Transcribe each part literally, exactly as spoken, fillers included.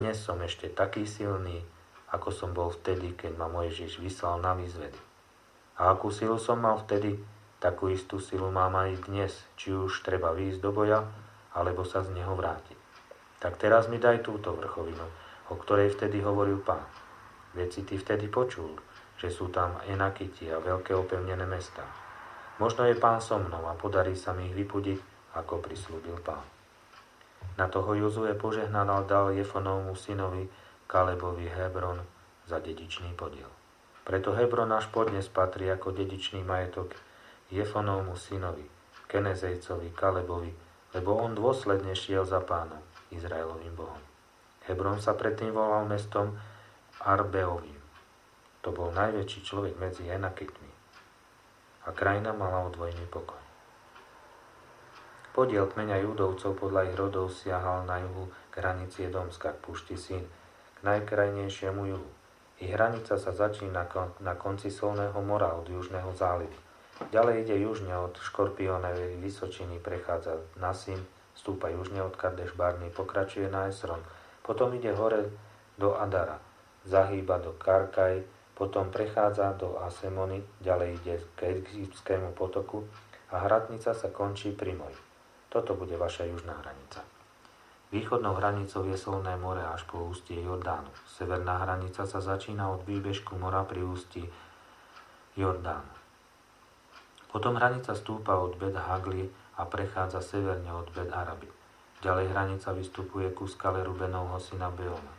dnes som ešte taký silný, ako som bol vtedy, keď ma Mojžiš vyslal na výzvedy. A akú silu som mal vtedy, takú istú silu mám aj dnes, či už treba výjsť do boja, alebo sa z neho vrátiť. Tak teraz mi daj túto vrchovinu, o ktorej vtedy hovoril Pán. Veď si ty vtedy počul, že sú tam Enakiti a veľké opevnené mestá. Možno je Pán so mnou a podarí sa mi ich vypudiť, ako prislúbil Pán. Na toho Jozue požehnal a dal Jefonovmu synovi Kalebovi Hebron za dedičný podiel. Preto Hebron až podnes patrí ako dedičný majetok Jefonovmu synovi, Kenezejcovi Kalebovi, lebo on dôsledne šiel za Pánom, Izraelovým Bohom. Hebron sa predtým volal mestom Arbeovým. To bol najväčší človek medzi Enakitmi. A krajina mala odvojný pokoj. Podiel kmeňa Judovcov podľa ich rodov siahal na juhu k hranici Edomska, k púšti Sín, k najkrajnejšiemu juhu. Ich hranica sa začína na konci Solného mora od južného zálivu. Ďalej ide južne od Škorpiónovej vysočiny, prechádza na Sín, stúpa južne od Kadeš Barny, pokračuje na Esron, potom ide hore do Adara, zahýba do Karkaj, potom prechádza do Asemony, ďalej ide k Egyptskému potoku a hradnica sa končí pri Moji. Toto bude vaša južná hranica. Východnou hranicou je Solné more až po ústie Jordánu. Severná hranica sa začína od výbežku mora pri ústí Jordánu. Potom hranica stúpa od Bet Hagli a prechádza severne od Bet Araby. Ďalej hranica vystupuje ku skale Rubenovho syna Beona.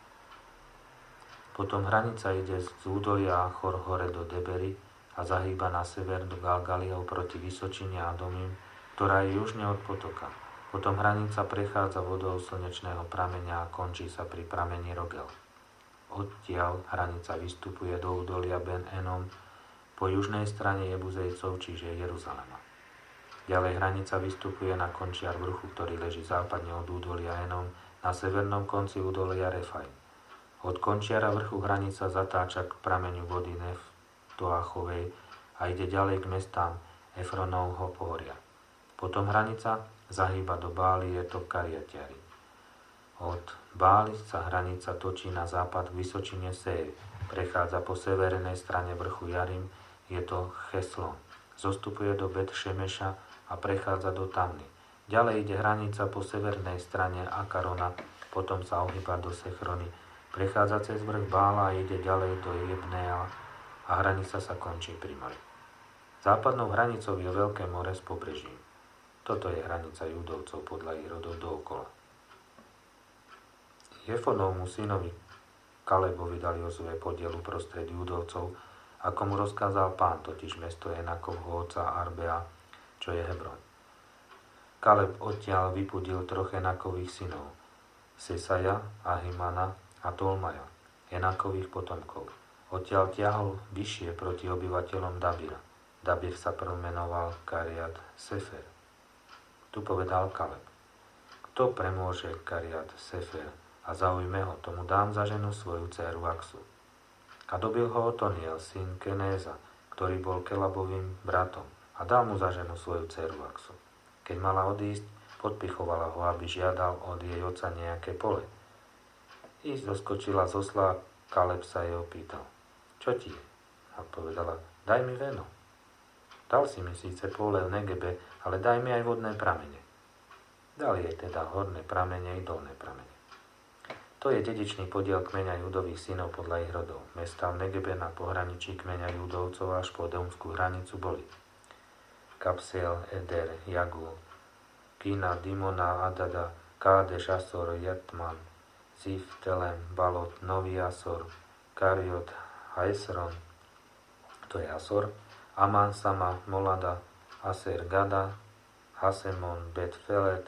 Potom hranica ide z údolia Achor hore do Debery a zahýba na sever do Galgaliov proti Vysočine Adomim, ktorá je južne od potoka. Potom hranica prechádza vodou slnečného prameňa a končí sa pri prameni Rogel. Odtiaľ hranica vystupuje do údolia Ben Enom po južnej strane Jebuzejcov, čiže Jeruzalema. Ďalej hranica vystupuje na končiar vrchu, ktorý leží západne od údolia Enom na severnom konci údolia Refaim. Od končiara vrchu hranica zatáča k prameňu vody Neftoachovej a ide ďalej k mestám Efronovho pohoria. Potom hranica zahýba do Báli, je to Kariatiari. Od Báli sa hranica točí na západ k vysočine Seir. Prechádza po severnej strane vrchu Jarim, je to Cheslon. Zostupuje do Bet Šemeša a prechádza do Tamny. Ďalej ide hranica po severnej strane Akarona, potom sa ohýba do Sechrony, prechádza cez vrch Bála a ide ďalej do Jebnea a hranica sa končí pri mori. Západnou hranicou je Veľké more s pobrežím. Toto je hranica Judovcov podľa ich rodov dookola. Jefonovmu synovi Kalebovi dal Jozue podiel uprostred Judovcov, ako mu rozkázal Pán, totiž mesto Enakovho otca Arbea, čo je Hebron. Kaleb odtiaľ vypudil troch Enakových synov, Sesaja, Ahimana a Tolmaja, Enakových potomkov. Odtiaľ ťahol vyššie proti obyvateľom Dabira. Dabir sa prv menoval Kariat Sefer. Tu povedal Kaleb: kto premôže Kariat Sefer a zaujme ho, tomu dám za ženu svoju dcéru Aksu. A dobil ho Otoniel, syn Kenéza, ktorý bol Kelabovým bratom, a dal mu za ženu svoju dcéru Aksu. Keď mala odísť, podpichovala ho, aby žiadal od jej otca nejaké pole. Ísť doskočila z osla, Kaleb sa jej opýtal: čo ti je? A povedala: daj mi veno. Dal si mi síce pole v Negebe, ale daj mi aj vodné pramene. Dal jej teda horné pramene i dolné pramene. To je dedičný podiel kmeňa Judových synov podľa ich rodov. Mestá v Negebe na pohraničí kmeňa Judovcov až po Edomskú hranicu boli Kapsel, Eder, Jagul, Kina, Dimona, Adada, Kádeš, Asor, Jatman, Zif, Telem, Balot, Nový Asor, Kariot, Haesron, to je Asor, Aman, Sama, Molada, Aser, Gada, Hasemon, Bet-Felet,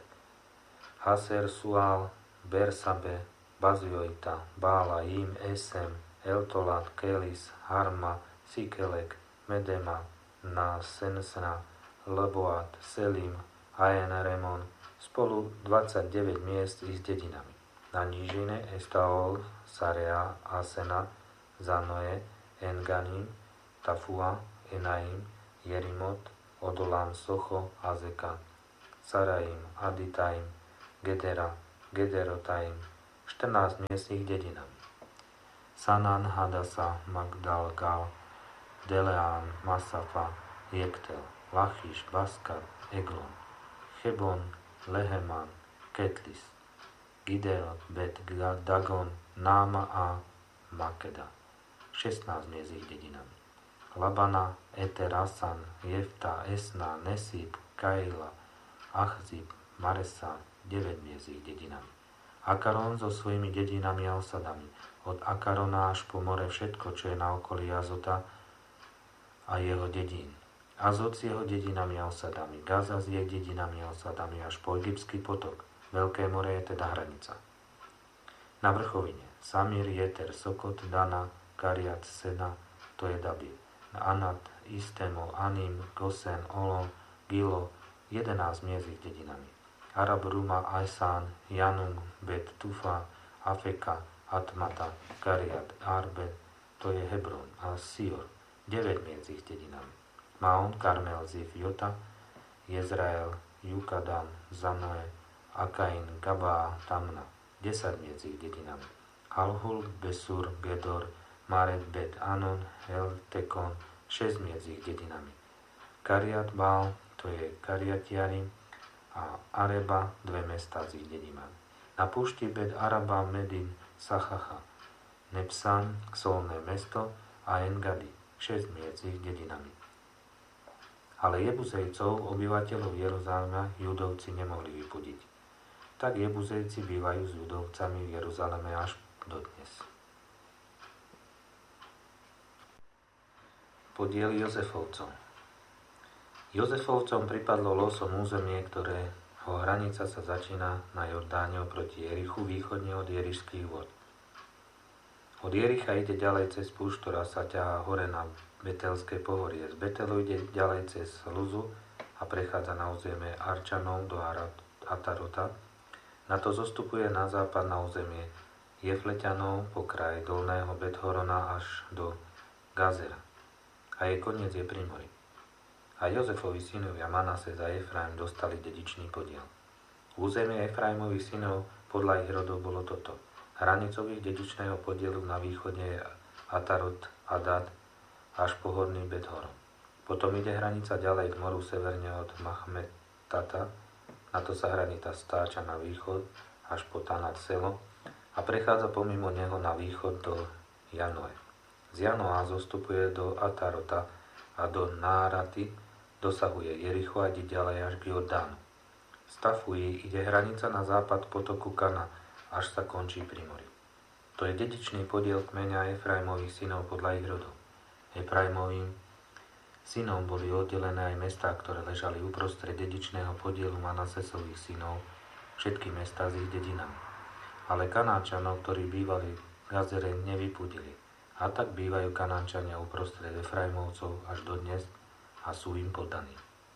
Haser, Sual, Bersabe, Bazioita, Bála, Im, Esem, Eltolat, Kelis, Harma, Sikelek, Medema, Nasensna, Leboat, Selim, Aen, Remon, spolu dvadsaťdeväť miest s dedinami. Na nížine Estaol, Sarea, Asena, Zanoe, Enganim, Tafua, Enaim, Jerimot, Odolam, Socho, Azeka, Saraim, Aditaim, Gedera, Gederotaim, štrnásť miest s ich dedinami. Sanan, Hadasa, Magdal, Gal, Deleán, Masafa, Jektel, Lachiš, Baskar, Eglon, Chebon, Leheman, Ketlis, Gideon, Bet, Dagon, Náma a Makeda. šestnásť miest s ich dedinami. Labana, Eter, Asan, Jefta, Esna, Nesib, Kaila, Achzib, Maresa, deväť miest s ich dedinami. Akaron so svojimi dedinami a osadami, od Akarona až po more všetko, čo je na okolí Azota a jeho dedín. Azot s jeho dedinami a osadami, Gaza s jej dedinami a osadami až po Egyptský potok. Veľké more je teda hranica. Na vrchovine Samir, Jeter, Sokot, Dana, Kariat, Sena, to je Dabir. Anat, Istemo, Anim, Gosen, Olom, Gilo, jedenásť miest s ich dedinami. Arab, Ruma, Ajsán, Janung, Bet, Tufa, Afeka, Atmata, Kariat, Arbe, to je Hebron a Sior, deväť miest s ich dedinami. Maon, Karmel, Zif, Jota, Jezrael, Jukadan, Zanoe, Akain, Gabá, Tamna, desať miest s ich dedinami. Halhul, Besur, Gedor, Maret, Bet, Anon, El, Tekon, šesť miest s ich dedinami. Kariat, Baal, to je Kariatiarim, a Areba, dve mestá s ich dedinami. Na púšti Bet Araba, Medin, Sachacha, Nepsan, solné mesto a Engadi, šesť miest s ich dedinami. Ale Jebuzejcov, obyvateľov Jeruzalema, Judovci nemohli vypudiť. Tak Jebuzejci bývajú s Judovcami v Jeruzaleme až dodnes. Podiel Jozefovcov. Jozefovcom pripadlo losom územie, ktoré ho hranica sa začína na Jordáne oproti Jerichu, východne od Jerišských vod. Od Jericha ide ďalej cez púšť, ktorá sa ťahá hore na Betelské pohorie. Z Betelu ide ďalej cez Luzu a prechádza na územie Arčanov do Atarota. Na to zostupuje na západ na územie Jefleťanov po kraji dolného Bethorona až do Gazera. A jej koniec je pri mori. A Jozefovi synovia Manases a Efraim dostali dedičný podiel. Územie Efraimových synov podľa ich rodov bolo toto. Hranicou ich dedičného podielu na východe je Atarot, Adad až po horný Bethoron. Potom ide hranica ďalej k moru severne od Machmetata, na to sa hranica stáča na východ až po Tanat Selo a prechádza pomimo neho na východ do Janoe. Z Janoa zostupuje do Atarota a do Náraty, dosahuje Jericho a ide ďalej až k Jordánu. Z Tafuji ide hranica na západ potoku Kana, až sa končí pri mori. To je dedičný podiel kmeňa Efraimových synov podľa ich rodov. Efraimovým synom boli oddelené aj mestá, ktoré ležali uprostred dedičného podielu Manasesových synov, všetky mestá s ich dedinami. Ale Kanáčanov, ktorí bývali v Gazere, nevypudili. A tak bývajú Kanáčania uprostred Efraimovcov až dodnes a sú im poddaní.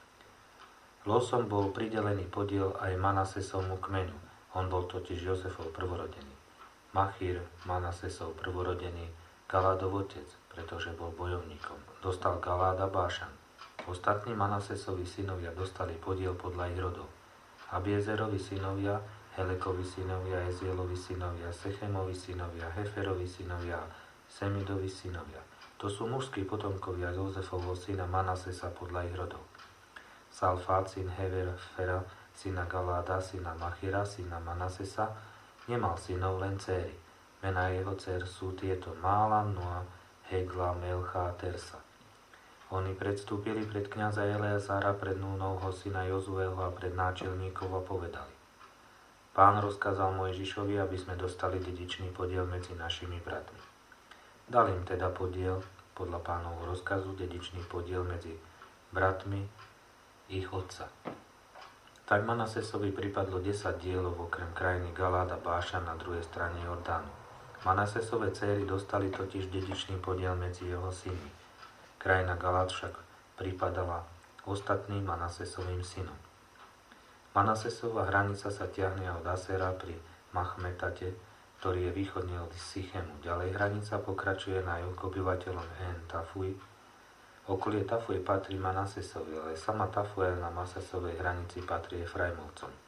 Losom bol pridelený podiel aj Manasesovmu kmeňu. On bol totiž Jozefov prvorodený. Machír, Manasesov prvorodený, Galádov otec, pretože bol bojovníkom. Dostal Galáda Bášan. Ostatní Manasesovi synovia dostali podiel podľa ich rodov. Abiezerovi synovia, Helekovi synovia, Ezielovi synovia, Sechemovi synovia, Heferovi synovia, Semidovi synovia. To sú mužskí potomkovia Jozefovho syna Manasesa podľa ich rodov. Salfát, syn Hever, Fera, syna Galáda, syna Machira, syna Manasesa, nemal synov, len céry. Mená jeho dcer sú tieto: Mála, Noa, Hegla, Melcha a Tersa. Oni predstúpili pred kňaza Eleazára, pred Núnovho syna Jozueho a pred náčelníkov a povedali: Pán rozkázal Mojžišovi, aby sme dostali dedičný podiel medzi našimi bratmi. Dal im teda podiel, podľa pánovho rozkazu, dedičný podiel medzi bratmi ich otca. Tak Manasesovi pripadlo desať dielov okrem krajiny Galád a Bášan na druhej strane Jordánu. Manasesove céry dostali totiž dedičný podiel medzi jeho synmi. Krajina Galád však pripadala ostatným Manasesovým synom. Manasesova hranica sa ťahne od Asera pri Machmetate, ktorý je východne od Sichemu. Ďalej hranica pokračuje na juh obyvateľom En Tafuj. Okolie Tafuje patrí Manasesovi, ale sama Tafuel na Manasesovej hranici patrí Efraimovcom.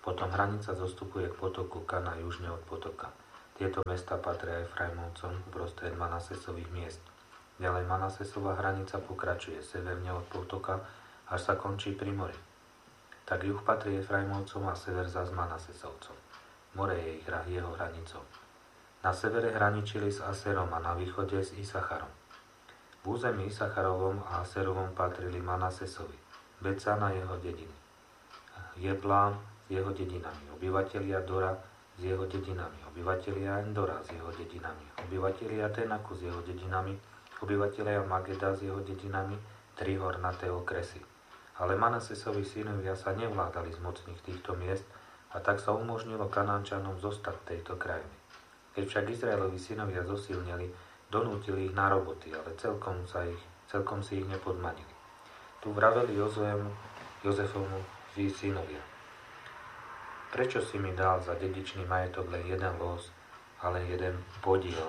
Potom hranica zostupuje k potoku Kana južne od potoka. Tieto mesta patria Efraimovcom uprostred Manasesových miest. Ďalej Manasesová hranica pokračuje severne od potoka, až sa končí pri mori. Tak juh patrí Efraimovcom a sever zas Manasesovcom. More je ich jeho hranicou. Na severe hraničili s Aserom a na východe s Isacharom. V území Isacharovom a Aserovom patrili Manasesovi, Becan a jeho dediny, Jeblám s jeho dedinami, obyvatelia Dora s jeho dedinami, obyvatelia Endora s jeho dedinami, obyvatelia Tenaku s jeho dedinami, obyvatelia Mageda s jeho dedinami, tri hornaté okresy. Ale Manasesovi synovia sa nevládali z mocných týchto miest a tak sa umožnilo Kanánčanom zostať v tejto krajine. Keď však Izraelovi synovia zosilneli, donútili ich na roboty, ale celkom, sa ich, celkom si ich nepodmanili. Tu vraveli Jozuemu, Jozefovmu synovia: Prečo si mi dal za dedičný majetok len jeden los, ale jeden podiel?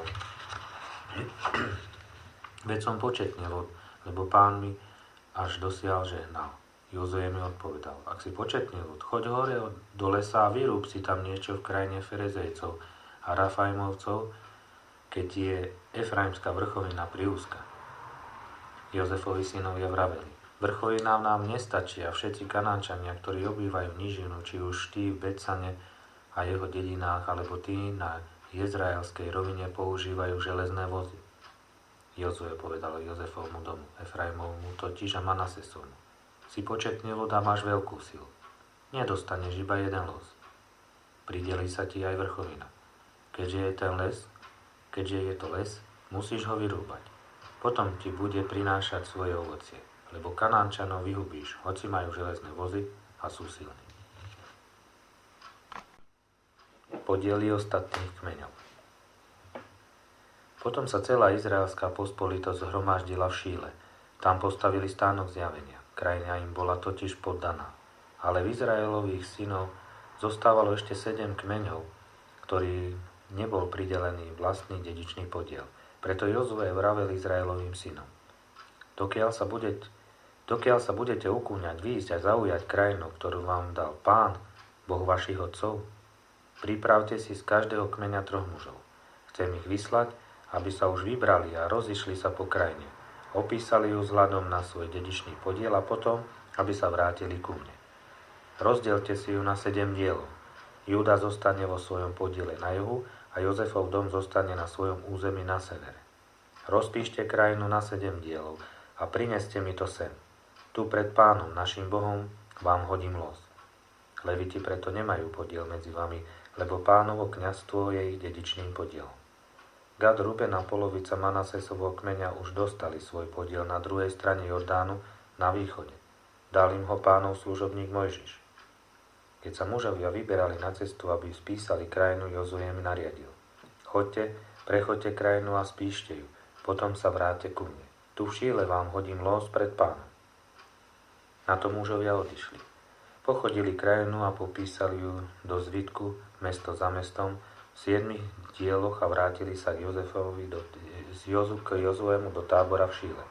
Veď som početne, lebo pán mi až dosiaľ žehnal. Jozue mi odpovedal: Ak si početne ľud, choď hore do lesa a vyrúb si tam niečo v krajine Ferezejcov a Rafajmovcov, keď je Efraimská vrchovina priúzka. Jozefovi synovia vraveli: Vrchovina nám nestačí a všetci Kanánčania, ktorí obývajú nížinu, či už tí v Becane a jeho dedinách, alebo tí na Jezraelskej rovine používajú železné vozy. Jozue povedal Jozefovmu domu, Efraimovmu totiž a Manasesovmu: Si početne ľud a máš veľkú silu. Nedostaneš iba jeden los. Prideli sa ti aj vrchovina. Keďže je ten les, keďže je to les, musíš ho vyrúbať. Potom ti bude prinášať svoje ovocie, lebo Kanánčanov vyhubíš, hoci majú železné vozy a sú silní. Podiely ostatných kmeňov. Potom sa celá izraelská pospolitosť zhromaždila v Šíle. Tam postavili stánok zjavenia. Krajina im bola totiž poddaná. Ale v Izraelových synov zostávalo ešte sedem kmeňov, ktorý nebol pridelený vlastný dedičný podiel. Preto Jozue vravel Izraelovým synom: Dokiaľ sa, budete, dokiaľ sa budete ukúňať, výjsť a zaujať krajinu, ktorú vám dal Pán, Boh vašich otcov, pripravte si z každého kmeňa troch mužov. Chcem ich vyslať, aby sa už vybrali a rozišli sa po krajine. Opísali ju vzhľadom na svoj dedičný podiel a potom, aby sa vrátili ku mne. Rozdielte si ju na sedem dielov. Júda zostane vo svojom podiele na juhu a Jozefov dom zostane na svojom území na severe. Rozpíšte krajinu na sedem dielov a prineste mi to sem. Tu pred Pánom, našim Bohom, vám hodím los. Leviti preto nemajú podiel medzi vami, lebo Pánovo kňazstvo je ich dedičným podielom. Gad, Ruben a polovica Manasesovho kmeňa už dostali svoj podiel na druhej strane Jordánu na východe. Dal im ho Pánov služobník Mojžiš. Keď sa mužovia vyberali na cestu, aby spísali krajinu, Jozue im nariadil: Choďte, prechoďte krajinu a spíšte ju, potom sa vráte ku mne. Tu v Šíle vám hodím los pred Pánom. Na to mužovia odišli. Pochodili krajinu a popísali ju do zvitku, mesto za mestom, v siedmich dieloch a vrátili sa k Jozefovi do, z Jozu k Jozuemu do tábora v Šíle.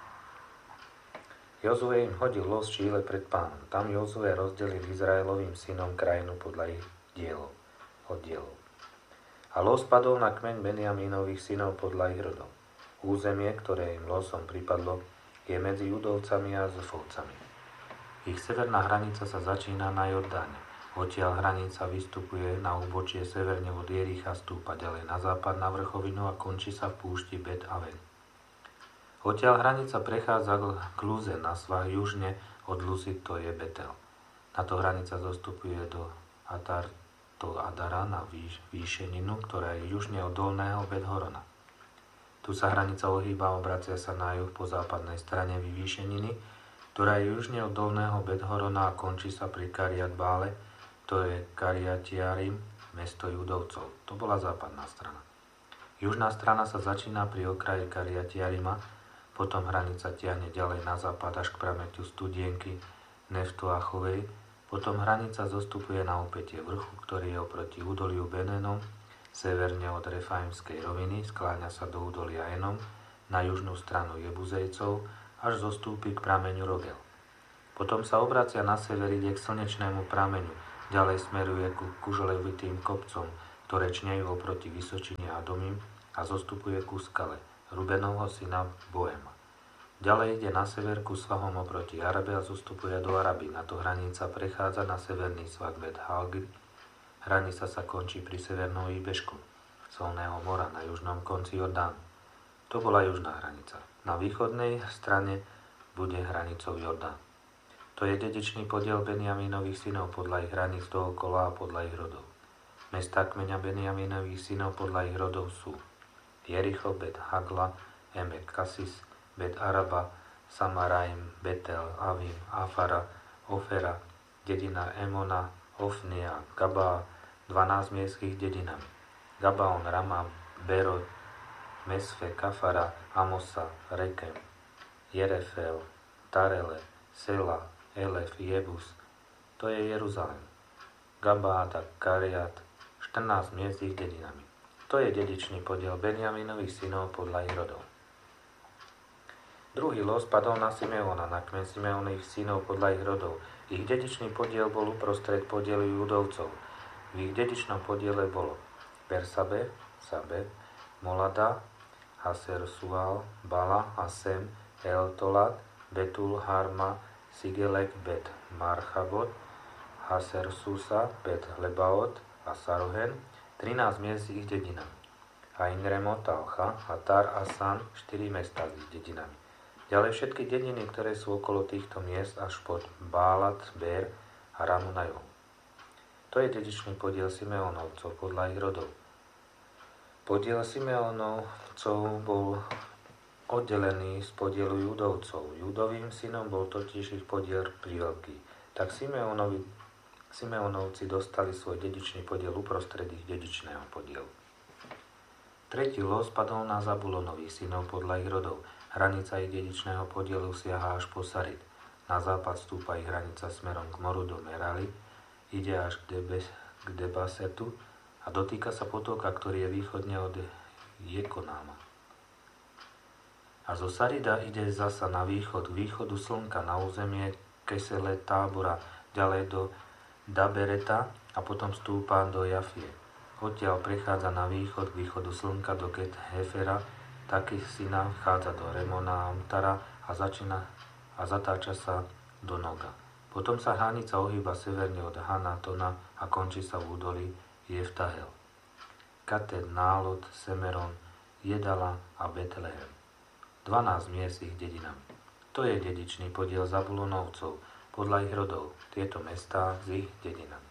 Jozue im hodil los v Šíle pred Pánom. Tam Jozue rozdelil Izraelovým synom krajinu podľa ich dielov, oddielov. A los padol na kmeň Benjamínových synov podľa ich rodov. Územie, ktoré im losom pripadlo, je medzi Judovcami a Zofovcami. Ich severná hranica sa začína na Jordáne. Odtiaľ hranica vystupuje na úbočie severne od Jericha, stúpa ďalej na západ na vrchovinu a končí sa v púšti Bet Aven. Odtiaľ hranica prechádza k Luze na svah južne od Luzy, to je Betel. Táto hranica zostupuje do Atar, to Adara na výš, výšeninu, ktorá je južne od dolného Bet-Horona. Tu sa hranica ohýba a obracia sa na juh po západnej strane vyvýšeniny, ktorá je južne od dolného Bet-Horona a končí sa pri Kariat Bále, to je Kariatiarim, mesto Judovcov. To bola západná strana. Južná strana sa začína pri okraji Kariatiarima, potom hranica tiahne ďalej na západ až k prameťu Studienky, Neftoachovej, potom hranica zostupuje na opätie vrchu, ktorý je oproti údoliu Benenom, severne od Refaimskej roviny, skláňa sa do údolia Enom, na južnú stranu Jebuzejcov, až zostúpi k prameňu Rogel. Potom sa obracia na sever, ide k slnečnému prameňu, Ďalej smeruje ku kuželevitým kopcom, ktoré čnejú oproti Vysočine Adomim a zostupuje ku skale Rubenovho syna Boema. Ďalej ide na sever ku svahom oproti Arabe a zostupuje do Araby. Na to hranica prechádza na severný svah Bet Halgri. Hranica sa končí pri severnom výbežku Solného mora na južnom konci Jordánu. To bola južná hranica. Na východnej strane bude hranicou Jordán. To je dedičný podiel Benjamínových synov podľa ich hraníc dookola a podľa ich rodov. Mestá kmeňa Benjamínových synov podľa ich rodov sú Jericho, Bet Hagla, Emek Kasis, Bet Araba, Samaraim, Betel, Avim, Afara, Ofera, dedina Emona, Ofnia, Gabá, dvanásť miestských dedinami. Gabaon, Rama, Berot, Mesfe, Kafara, Amosa, Rekem, Jerefel, Tarele, Sela, Elef, Jebus. To je Jeruzalém. Gabáta, Kariat, štrnásť miest ich dedinami. To je dedičný podiel Benjamínových synov podľa ich rodov. Druhý los padol na Simeona, na kmeň Simeonových synov podľa ich rodov. Ich dedičný podiel bol uprostred podielu Judovcov. V ich dedičnom podiele bolo Bersabe, Sabe, Molada, Haser Sual, Bala, Asem, El Tolat, Betul, Harma, Sigelek, Bet Marchabot, Haser Susa, Bet Lebaot a Sarohen, trinásť miest s ich dedinami. A Inremot, Alcha, Hatar, Asan, štyri mestá s ich dedinami. Ďalej všetky dediny, ktoré sú okolo týchto miest až pod Bálat, Ber a Ramu na juhu. To je dedičný podiel Simeonovcov podľa ich rodov. Podiel Simeonovcov bol oddelený z podielu Judovcov. Judovým synom bol totiž ich podiel priveľký. Tak Simeonovi, Simeonovci dostali svoj dedičný podiel uprostred ich dedičného podielu. Tretí los padol na Zabulonových synov podľa ich rodov. Hranica ich dedičného podielu siaha až po Sarid. Na západ stúpa ich hranica smerom k moru do Merali, ide až k, Debe, k Debasetu a dotýka sa potoka, ktorý je východne od Jekonáma. A zo Sarida ide zasa na východ, k východu slnka na územie Kesele Tábora, ďalej do Dabereta a potom stúpa do Jafie. Odtiaľ prechádza na východ, k východu slnka do Ket Hefera, taký syna vchádza do Remona a Amtara a začína a zatáča sa do Noga. Potom sa hranica ohýba severne od Hanatona a končí sa v údolí Jeftahel. Kated, Nálod, Semeron, Jedala a Betlehem. dvanásť miest ich dedinami. To je dedičný podiel Zabulonovcov podľa ich rodov. Tieto mestá s ich dedinami.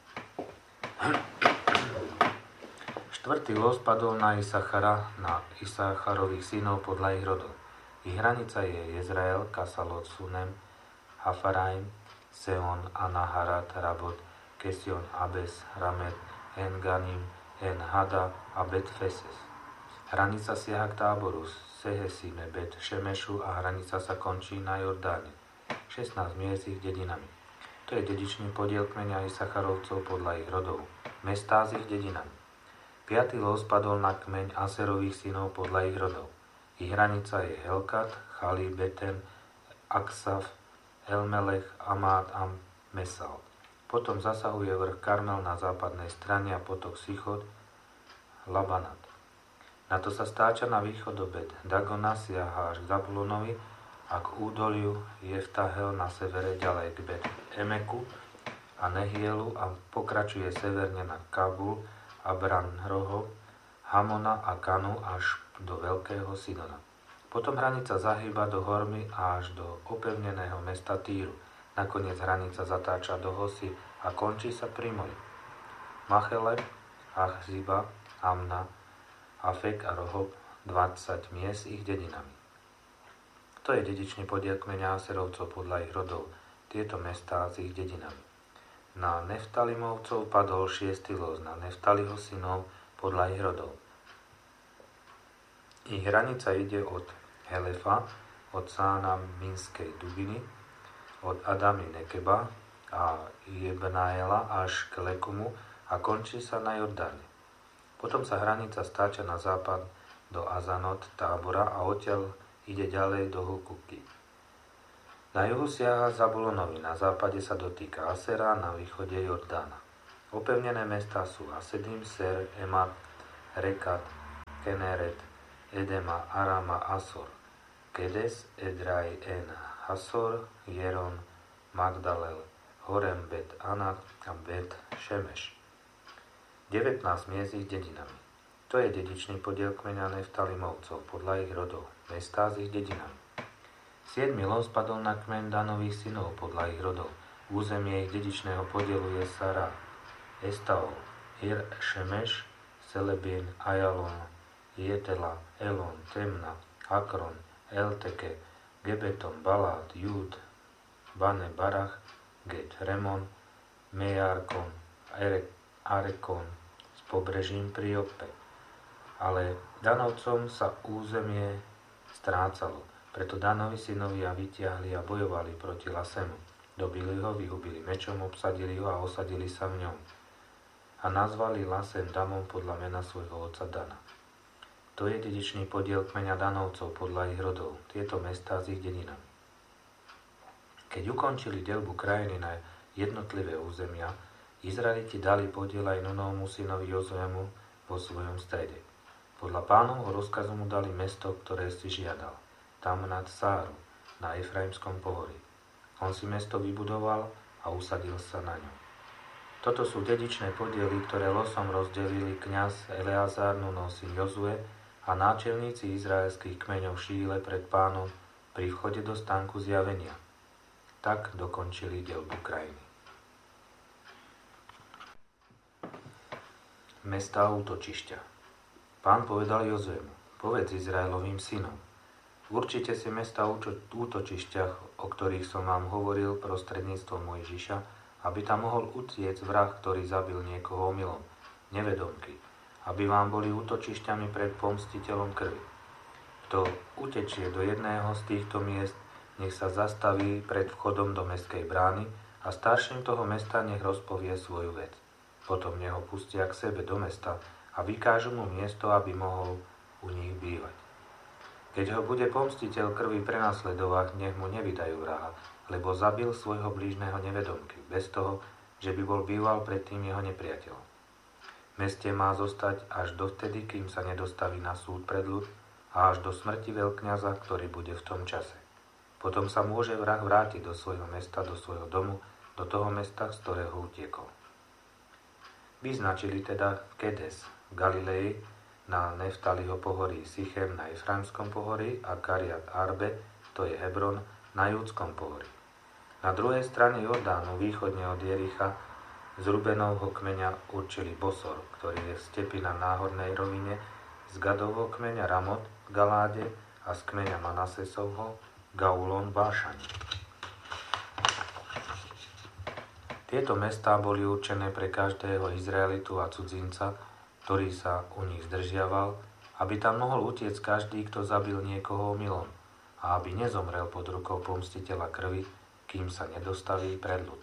Štvrtý los padol na Isachara, na Isacharových synov podľa ich rodov. Ich hranica je Jezrael, Kasalot, Sunem, Hafaraim, Seon, Anaharat, Rabot, Kesion, Abes, Ramet, En-Ganim, En-Hada a Bet-Feses. Hranica siaha k Táboru, Sehesime, Bet-Šemešu a hranica sa končí na Jordáne. šestnásť miest ich dedinami. To je dedičný podiel kmeňa Isacharovcov podľa ich rodov. Mestá s ich dedinami. Piatý los padol na kmeň Aserových synov podľa ich rodov. Ich hranica je Helkat, Chali, Beten, Aksaf, Elmelech, Amát a Mesal. Potom zasahuje vrch Karmel na západnej strane a potok Sichot, Labanat. Na to sa stáča na východ do Bet Dagona, siaha až k Zabulonovi a k údoliu Jeftahel na severe ďalej k Bet Emeku a Nehielu a pokračuje severne na Kabul, Abranroho, Hamona a Kanu až do Veľkého Sidona. Potom hranica zahýba do Hormy a až do opevneného mesta Týru. Nakoniec hranica zatáča do Hosy a končí sa pri mori. Machele, Achziba, Amna, Afek a Rohob, dvadsať miest ich dedinami. To je dedičný podiel kmeňa Aserovcov podľa ich rodov. Tieto mestá s ich dedinami. Na Neftalimovcov padol šiestý los, na Neftaliho synov podľa ich rodov. Ich hranica ide od Helefa, od Sána Minskej Dubiny, od Adamy Nekeba a Jebnaela až k Lekumu a končí sa na Jordáne. Potom sa hranica stáča na západ do Azanot Tábora a odtiaľ ide ďalej do Hukuky. Na juhu siaha Zabulonovi, na západe sa dotýka Asera, na východe Jordána. Opevnené mestá sú Asedim, Ser, Emat, Rekat, Keneret, Edema, Arama, Asor, Kedes, Edrai, En, Hasor, Jeron, Magdalel, Horem, Bet, Anat a Bet, Šemeš. devätnásť miest ich dedinami. To je dedičný podiel kmeňa Neftalimovcov podľa ich rodov, mestá s ich dedinami. Siedmy los padol na kmeň Danových synov podľa ich rodov. Územie ich dedičného podielu je Sara, Estaol, Ir, Šemeš, Selebien, Ajalon, Jetela, Elon, Temna, Akron, Elteke, Gebeton, Balát, Júd, Bane, Barach, Get, Remon, Mejarkon, Arekon s pobrežím pri Joppe. Ale Danovcom sa územie strácalo, preto Danovi synovia vytiahli a bojovali proti Lasemu. Dobili ho, vyhubili mečom, obsadili ho a osadili sa v ňom. A nazvali Lasem Damom podľa mena svojho otca Dana. To je dedičný podiel kmeňa Danovcov podľa ich rodov, tieto mestá s ich dedinami. Keď ukončili deľbu krajiny na jednotlivé územia, Izraeliti dali podiel aj Nunovmu synovi Jozuemu vo svojom strede. Podľa Pánovho rozkazu mu dali mesto, ktoré si žiadal, Tamnat Sáru, na Efraimskom pohorí. On si mesto vybudoval a usadil sa na ňom. Toto sú dedičné podiely, ktoré losom rozdelili kňaz Eleazar, Nunov syn Jozue a náčelníci izraelských kmeňov Šíle pred Pánom pri vchode do stánku zjavenia. Tak dokončili deľbu krajiny. Mestá útočišťa. Pán povedal Jozuemu, povedz Izraelovým synom, určite si mestá útočišťach, o ktorých som vám hovoril prostredníctvom Mojžiša, aby tam mohol utiec vrah, ktorý zabil niekoho omylom, nevedomky, aby vám boli útočišťami pred pomstiteľom krvi. Kto utečie do jedného z týchto miest, nech sa zastaví pred vchodom do mestskej brány a starším toho mesta nech rozpovie svoju vec. Potom neho pustia k sebe do mesta a vykážu mu miesto, aby mohol u nich bývať. Keď ho bude pomstiteľ krvi prenasledovať, nech mu nevydajú vraha, lebo zabil svojho blížneho nevedomky, bez toho, že by bol býval predtým jeho nepriateľom. V meste má zostať až dovtedy, kým sa nedostaví na súd pred ľud a až do smrti veľkňaza, ktorý bude v tom čase. Potom sa môže vrah vrátiť do svojho mesta, do svojho domu, do toho mesta, z ktorého utiekol. Vyznačili teda Kedes v Galilei na Neftaliho pohorí, Sichem na Efraimskom pohorí a Kariat Arbe, to je Hebron, na Júdskom pohorí. Na druhej strane Jordánu, východne od Jericha, z Rubenovho kmeňa určili Bosor, ktorý je v stepi na náhornej rovine, z Gadovho kmeňa Ramot v Galáde a z kmeňa Manasesovho Gaulon v Bášani. Tieto mestá boli určené pre každého Izraelitu a cudzinca, ktorý sa u nich zdržiaval, aby tam mohol utiec každý, kto zabil niekoho omylom a aby nezomrel pod rukou pomstiteľa krvi, kým sa nedostaví pred ľud.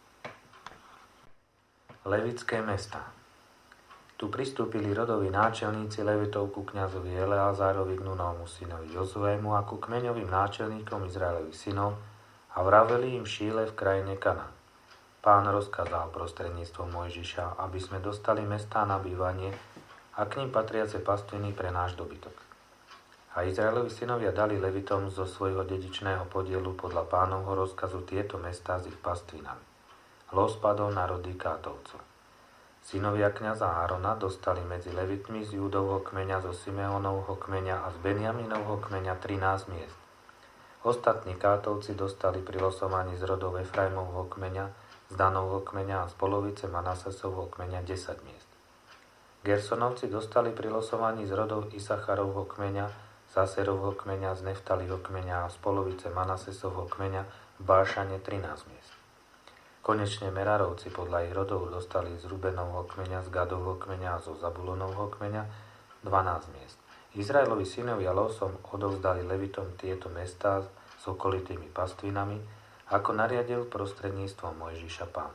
Levické mestá. Tu pristúpili rodoví náčelníci Levitov ku kňazovi Eleazárovi, k Nunovmu synovi Jozuému a ku kmeňovým náčelníkom Izraelových synov a vraveli im v Šíle v krajine Kanán. Pán rozkázal prostredníctvom Mojžiša, aby sme dostali mestá na bývanie a k nim patriace pastviny pre náš dobytok. A Izraelovi synovia dali Levitom zo svojho dedičného podielu podľa Pánovho rozkazu tieto mestá s ich pastvinami. Los padol na rody Kátovcov. Synovia kňaza Árona dostali medzi Levitmi z Júdovho kmeňa, zo Simeónovho kmeňa a z Benjaminovho kmeňa trinásť miest. Ostatní Kátovci dostali pri losovaní z rodov Efraimovho kmeňa, z Danovho kmeňa a z polovice Manasesovho kmeňa desať miest. Gersonovci dostali pri losovaní z rodov Isacharovho kmeňa, z Aserovho kmeňa, z Neftaliho kmeňa a z polovice Manasesovho kmeňa v Bášane trinásť miest. Konečne Merarovci podľa ich rodov dostali z Rubenovho kmeňa, z Gadovho kmeňa a zo Zabulonovho kmeňa dvanásť miest. Izraelovi synovia losom odovzdali Levitom tieto mestá s okolitými pastvinami, ako nariadil prostredníctvom Mojžiša Pán.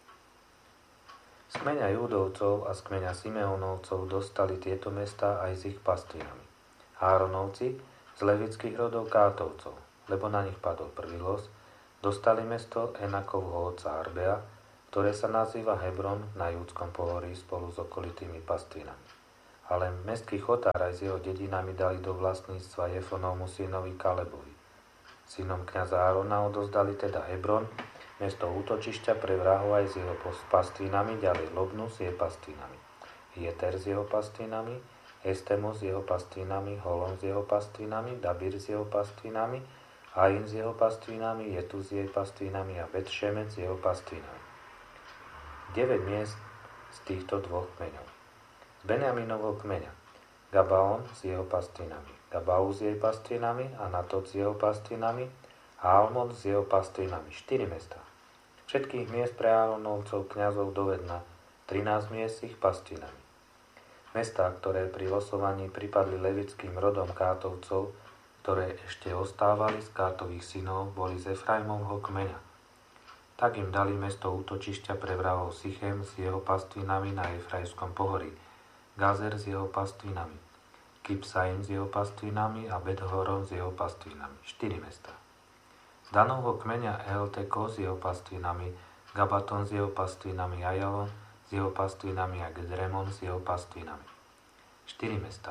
Z kmeňa Júdovcov a z kmeňa Simeónovcov dostali tieto mestá aj s ich pastvinami. Áronovci z levických rodov Kátovcov, lebo na nich padol prvý los, dostali mesto Enakovho otca Arbea, ktoré sa nazýva Hebron na Júdskom pohorí spolu s okolitými pastvinami. Ale mestský chotár aj s jeho dedinami dali do vlastníctva Jefonovmu synovi Kalebovi. Synom kňaza Árona odozdali teda Hebron, mesto útočišťa pre vrahov aj s jeho pastvinami, ďalej Lobnu s jej pastvinami, Jeter s jeho pastvinami, Estemo s jeho pastvinami, Holon s jeho pastvinami, Dabír s jeho pastvinami, Ain s jeho pastvinami, Jetu s jej pastvinami a Bet-Šemec s jeho pastvinami. deväť miest z týchto dvoch kmeňov. Z Benjaminovho kmeňa Gabaon s jeho pastvinami, Gabau s jej pastvinami, Anatot s jeho pastvinami a Almon s jeho pastvinami. štyri mestá. Všetkých miest pre Áronovcov kňazov dovedna, trinásť miest s ich pastvinami. Mestá, ktoré pri losovaní pripadli levickým rodom Kátovcov, ktoré ešte ostávali z Kátových synov, boli z Efraimovho kmeňa. Tak im dali mesto útočišťa pre vrahov Sichem s jeho pastvinami na Efraimskom pohorí, Gazer s jeho pastvinami, Kipsaim s jeho pastvinami a Bet-Horon s jeho pastvinami. štyri mestá. Z Danovho kmeňa Elteko s jeho pastvinami, Gabaton s jeho pastvinami, Ajalon s jeho pastvinami a Gedremon s jeho pastvinami. štyri mestá.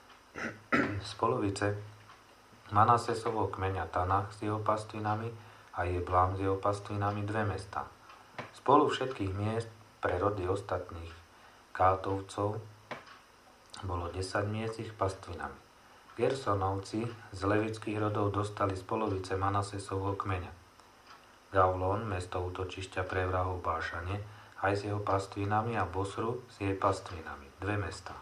Z polovice Manasesovho kmeňa Tanach s jeho pastvinami a Jeblam s jeho pastvinami dve mestá. Spolu všetkých miest pre rody ostatných Kátovcov bolo desať miest s ich pastvinami. Gersonovci z levických rodov dostali z polovice Manasesovho kmeňa. Gaulon, mesto útočišťa pre vrahov Bášane, aj s jeho pastvinami a Bosru s jej pastvinami. Dve mestá.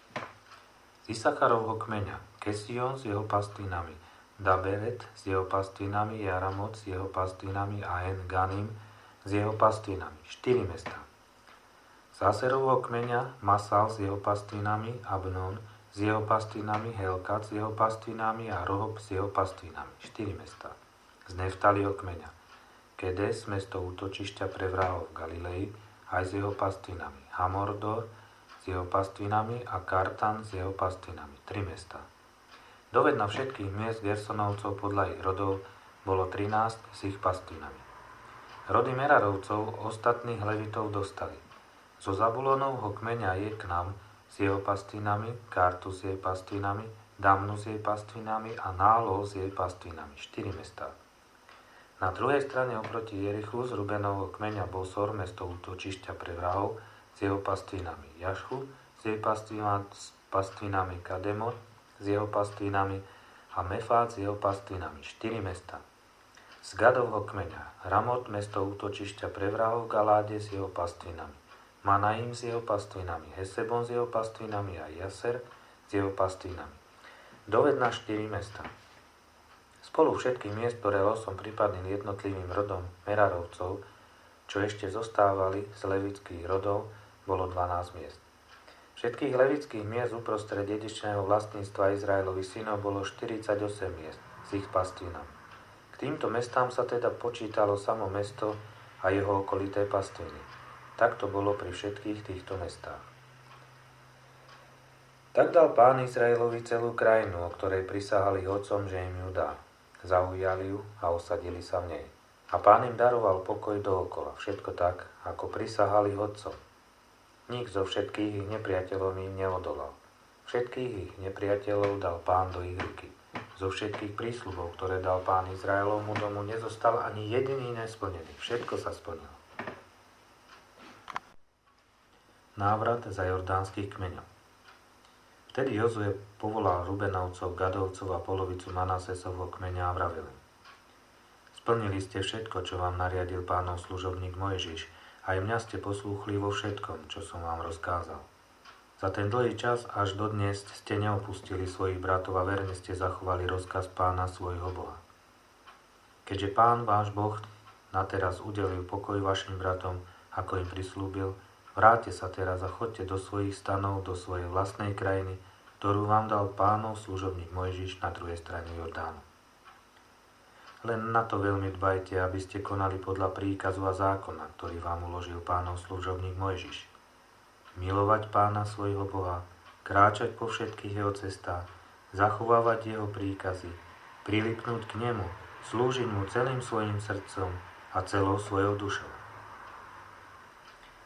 Z Isacharovho kmeňa Kesion s jeho pastvinami, Daberet s jeho pastvinami, Jaramot s jeho pastvinami a En Ganim s jeho pastvinami. štyri mestá. Z Aserovho kmeňa Masal s jeho pastvinami, Abnon s jeho pastvinami, Helkat s jeho pastvinami a Rohob s jeho pastvinami. štyri mestá. Z Neftaliho kmeňa Kedes, mesto útočišťa pre vrahov v Galilei, aj s jeho pastvinami, Hamordor s jeho pastvinami a Kartan s jeho pastvinami. tri mestá. Dovedna všetkých miest Gersonovcov podľa ich rodov bolo trinásť s ich pastvinami. Rody Merarovcov ostatných levitov dostali. Zo Zabulonovho kmeňa Jeknam s jeho pastvinami, Kartu s jej pastvinami, Damnu s jej pastvinami a Nálol s jej pastvinami. štyri mestá. Na druhej strane oproti Jerichu z Rubenovho kmeňa Bosor, mesto útočišťa pre vrahov, s jeho pastvinami, Jašu s jej pastvinami, Kademot s jeho pastvinami a Mefát s jeho pastvinami. štyri mestá. Z Gadovho kmeňa Ramot, mesto útočišťa pre vrahov v Galáde s jeho pastvinami, Manaim s jeho pastvinami, Hesebon s jeho pastvinami a Jaser s jeho pastvinami. Dovedna štyri mestá. Spolu všetkých miest, ktoré losom pripadli jednotlivým rodom Merarovcov, čo ešte zostávali z levických rodov, bolo dvanásť miest. Všetkých levických miest uprostred dedičného vlastníctva Izraelových synov bolo štyridsaťosem miest s ich pastvinami. K týmto mestám sa teda počítalo samo mesto a jeho okolité pastviny. Tak to bolo pri všetkých týchto mestách. Tak dal Pán Izraelovi celú krajinu, o ktorej prisahali otcom, že im ju dá. Zaujali ju a osadili sa v nej. A Pán im daroval pokoj dookola, všetko tak, ako prisahali otcom. Nik zo všetkých ich nepriateľov im neodolal. Všetkých ich nepriateľov dal Pán do ich ruky. Zo všetkých prísľubov, ktoré dal Pán Izraelovmu domu, nezostal ani jediný nesplnený. Všetko sa splnilo. Návrat za jordánskych kmeňov. Vtedy Jozue povolal Rubenovcov, Gadovcov a polovicu Manasesovho kmeňa a vravil: Splnili ste všetko, čo vám nariadil Pánov služobník Mojžiš, aj mňa ste poslúchli vo všetkom, čo som vám rozkázal. Za ten dlhý čas až dodnes ste neopustili svojich bratov a verne ste zachovali rozkaz Pána svojho Boha. Keďže Pán váš Boh nateraz udelil pokoj vašim bratom, ako im prislúbil, vráťte sa teraz a choďte do svojich stanov, do svojej vlastnej krajiny, ktorú vám dal Pánov služobník Mojžiš na druhej strane Jordánu. Len na to veľmi dbajte, aby ste konali podľa príkazu a zákona, ktorý vám uložil Pánov služobník Mojžiš. Milovať Pána svojho Boha, kráčať po všetkých jeho cestách, zachovávať jeho príkazy, prilipnúť k nemu, slúžiť mu celým svojim srdcom a celou svojou dušou.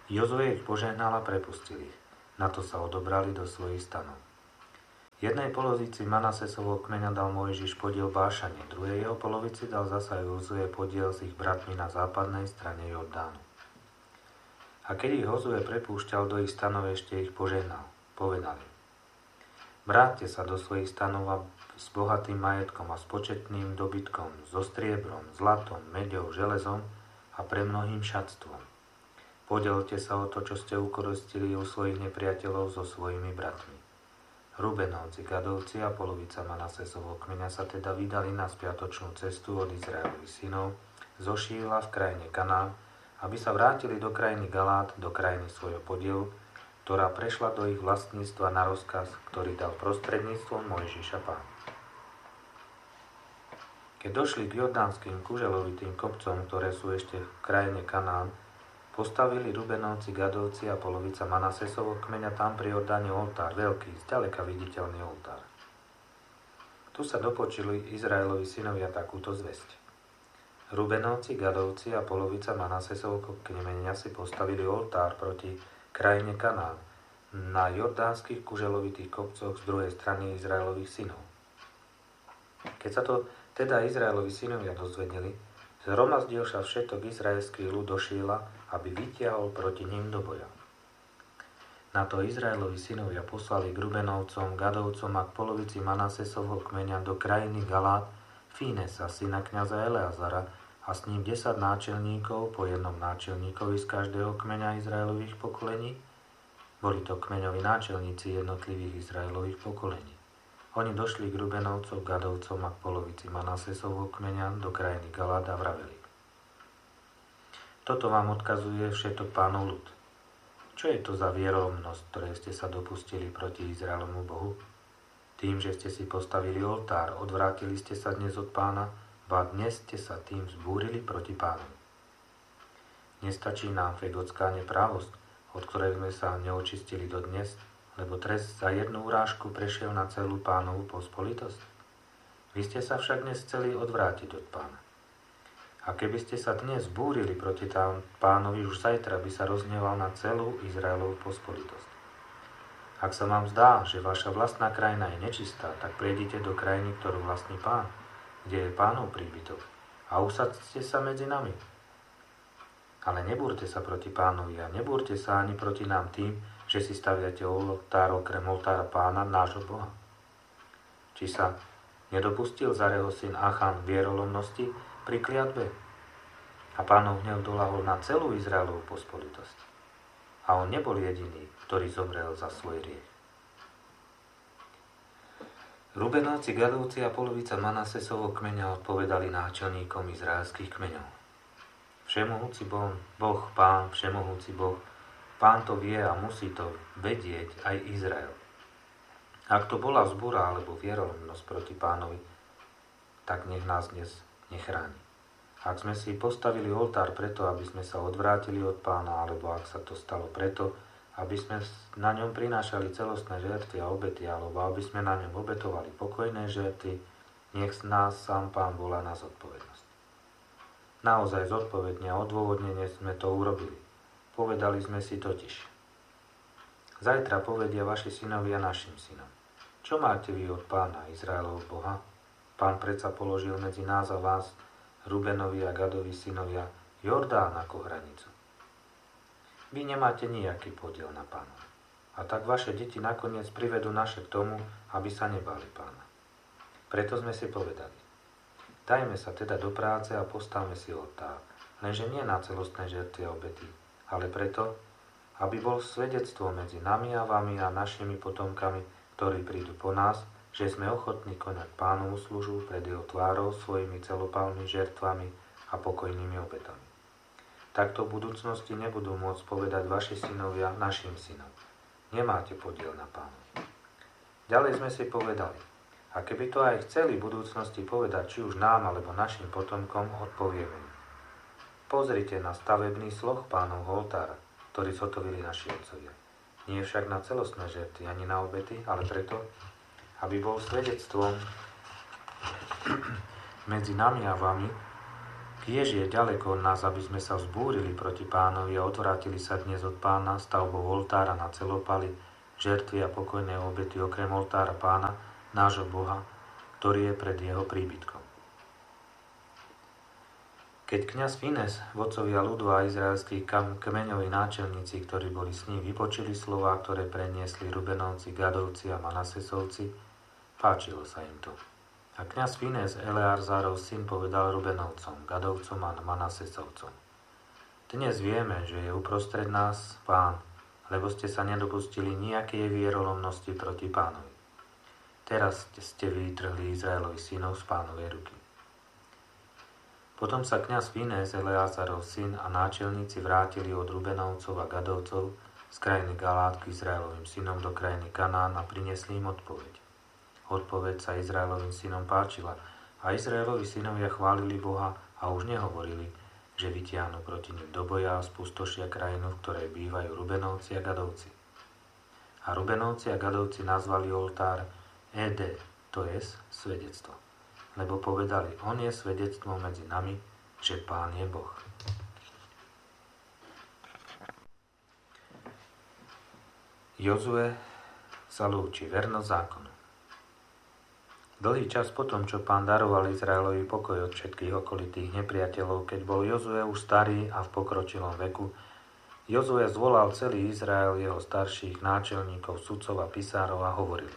Jozue ich požehnal a prepustil ich. Na to sa odobrali do svojich stanov. Jednej polovici Manasesovho kmeňa dal Mojžiš podiel Bášane, druhej jeho polovici dal zasa Jozue podiel s ich bratmi na západnej strane Jordánu. A keď ich Jozue prepúšťal do ich stanov, ešte ich požehnal. Povedali: Vráťte sa do svojich stanov s bohatým majetkom a s početným dobytkom, so striebrom, zlatom, meďou, železom a premnohým šatstvom. Podelte sa o to, čo ste ukoristili u svojich nepriateľov so svojimi bratmi. Rubenovci, Gadovci a polovica Manasesovho kmeňa sa teda vydali na spiatočnú cestu od Izraelových synov zo Šíla v krajine Kanán, aby sa vrátili do krajiny Galát, do krajiny svojho podielu, ktorá prešla do ich vlastníctva na rozkaz, ktorý dal prostredníctvom Mojžiša Pán. Keď došli k jordánskym kuželovitým kopcom, ktoré sú ešte v krajine Kanán, postavili Rubenovci, Gadovci a polovica Manasesovho kmeňa tam pri Jordáne oltár, veľký, zďaleka viditeľný oltár. Tu sa dopočuli Izraelovi synovia takúto zvesť. Rubenovci, Gadovci a polovica Manasesovho kmeňa si postavili oltár proti krajine Kanán na jordánskych kuželovitých kopcoch z druhej strany Izraelových synov. Keď sa to teda Izraelovi synovia dozvedeli, zhromaždil sa všetok izraelský ľud do Šíla, aby vytiahol proti ním do boja. Na to Izraelovi synovia poslali k Rubenovcom, Gadovcom a k polovici Manasesovho kmeňa do krajiny Galát Fínesa, syna kňaza Eleazara, a s ním desať náčelníkov, po jednom náčelníkovi z každého kmeňa Izraelových pokolení. Boli to kmeňoví náčelníci jednotlivých Izraelových pokolení. Oni došli k Rubenovcom, Gadovcom a k polovici Manasesovho kmeňa do krajiny Galát a vraveli: Toto vám odkazuje všetok Pánov ľud. Čo je to za vierolomnosť, ktoré ste sa dopustili proti Izraelomu Bohu? Tým, že ste si postavili oltár, odvrátili ste sa dnes od Pána, ba dnes ste sa tým vzbúrili proti Pánu. Nestačí nám fegotská neprávosť, od ktorej sme sa neočistili dodnes, lebo trest za jednu urážku prešiel na celú Pánovu pospolitosť. Vy ste sa však dnes chceli odvrátiť od Pána. A keby ste sa dnes búrili proti tam Pánovi, už zajtra by sa rozhneval na celú Izraelovú pospolitosť. Ak sa vám zdá, že vaša vlastná krajina je nečistá, tak prejdite do krajiny, ktorú vlastní Pán, kde je Pánov príbytok, a usadzte sa medzi nami. Ale nebúrte sa proti Pánovi a nebúrte sa ani proti nám tým, že si staviate oltár okrem oltára Pána, nášho Boha. Či sa nedopustil Zareho syn Achan vierolomnosti pri kliatbe? A Pánov hnev doľahol na celú Izraelovú pospolitosť. A on nebol jediný, ktorý zomrel za svoj hriech. Rubenovci, Gadovci a polovica Manasesovho kmeňa odpovedali náčelníkom izraelských kmeňov: Všemohúci Boh, Boh, Pán, Všemohúci Boh, Pán to vie a musí to vedieť aj Izrael. Ak to bola vzbúra alebo vierolomnosť proti Pánovi, tak nech nás dnes nechráni. Ak sme si postavili oltár preto, aby sme sa odvrátili od Pána, alebo ak sa to stalo preto, aby sme na ňom prinášali celostné žertvy a obety, alebo aby sme na ňom obetovali pokojné žertvy, nech z nás sám Pán volá na zodpovednosť. Naozaj zodpovedne a odôvodnene sme to urobili. Povedali sme si totiž: Zajtra povedia vaši synovia našim synom: Čo máte vy od Pána, Izraelov Boha? Pán predsa položil medzi nás a vás, Rubenovi a Gadovi synovia, Jordán ako hranicu. Vy nemáte nejaký podiel na Pána. A tak vaše deti nakoniec privedú naše k tomu, aby sa nebáli Pána. Preto sme si povedali: Dajme sa teda do práce a postavme si oltár, lenže nie na celostné žertvy a obety, ale preto, aby bol svedectvo medzi nami a vami a našimi potomkami, ktorí prídu po nás, že sme ochotní konať Pánovu službu pred jeho tvárou svojimi celopálnymi žertvami a pokojnými obetami. Takto v budúcnosti nebudú môcť povedať vaši synovia našim synom: Nemáte podiel na Pánovi. Ďalej sme si povedali: A keby to aj chceli v budúcnosti povedať či už nám alebo našim potomkom, odpovieme im: Pozrite na stavebný sloh Pánovho oltára, ktorý zhotovili naši otcovia. Nie však na celostné žertvy ani na obety, ale preto, aby bol svedectvom medzi nami a vami, Kiež je ďaleko od nás, aby sme sa vzbúrili proti Pánovi a odvrátili sa dnes od Pána stavbou oltára na celopali, žertvy a pokojné obety okrem oltára Pána, nášho Boha, ktorý je pred jeho príbytkom. Keď kňaz Fines, vodcovia ľudu a izraelskí kmeňoví náčelníci, ktorí boli s ním, vypočuli slová, ktoré preniesli Rubenovci, Gadovci a Manasesovci, páčilo sa im to. A kňaz Fines, Eleazárov syn, povedal Rubenovcom, Gadovcom a Manasesovcom: Dnes vieme, že je uprostred nás Pán, lebo ste sa nedopustili nejakej vierolomnosti proti Pánovi. Teraz ste vytrhli Izraelovi synov z Pánovej ruky. Potom sa kňaz Fines, Eleazárov syn a náčelníci vrátili od Rubenovcov a Gadovcov z krajiny Galát k Izraelovým synom do krajiny Kanán a priniesli im odpoveď. Odpoveď sa Izraelovým synom páčila a Izraelovi synovia chválili Boha a už nehovorili, že vytiahnu proti nim do boja a spustošia krajinu, v ktorej bývajú Rubenovci a Gadovci. A Rubenovci a Gadovci nazvali oltár Ede, to je svedectvo. Lebo povedali, on je svedectvom medzi nami, že Pán je Boh. Jozue sa lúči, vernosť zákonu. Dlhý čas potom, čo Pán daroval Izraelovi pokoj od všetkých okolitých nepriateľov, keď bol Jozue už starý a v pokročilom veku, Jozue zvolal celý Izrael, jeho starších náčelníkov, sudcov a pisárov a hovoril: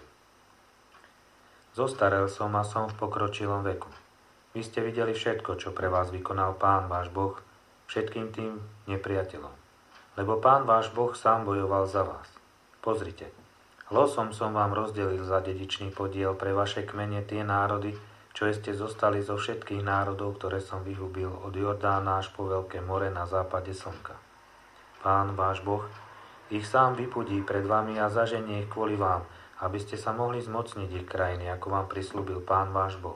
Zostarel som a som v pokročilom veku. Vy ste videli všetko, čo pre vás vykonal Pán váš Boh, všetkým tým nepriateľom. Lebo Pán váš Boh sám bojoval za vás. Pozrite, losom som vám rozdelil za dedičný podiel pre vaše kmene tie národy, čo ste zostali zo všetkých národov, ktoré som vyhubil od Jordána až po Veľké more na západe slnka. Pán váš Boh ich sám vypudí pred vami a zaženie ich kvôli vám, aby ste sa mohli zmocniť ich krajiny, ako vám prislúbil Pán váš Boh.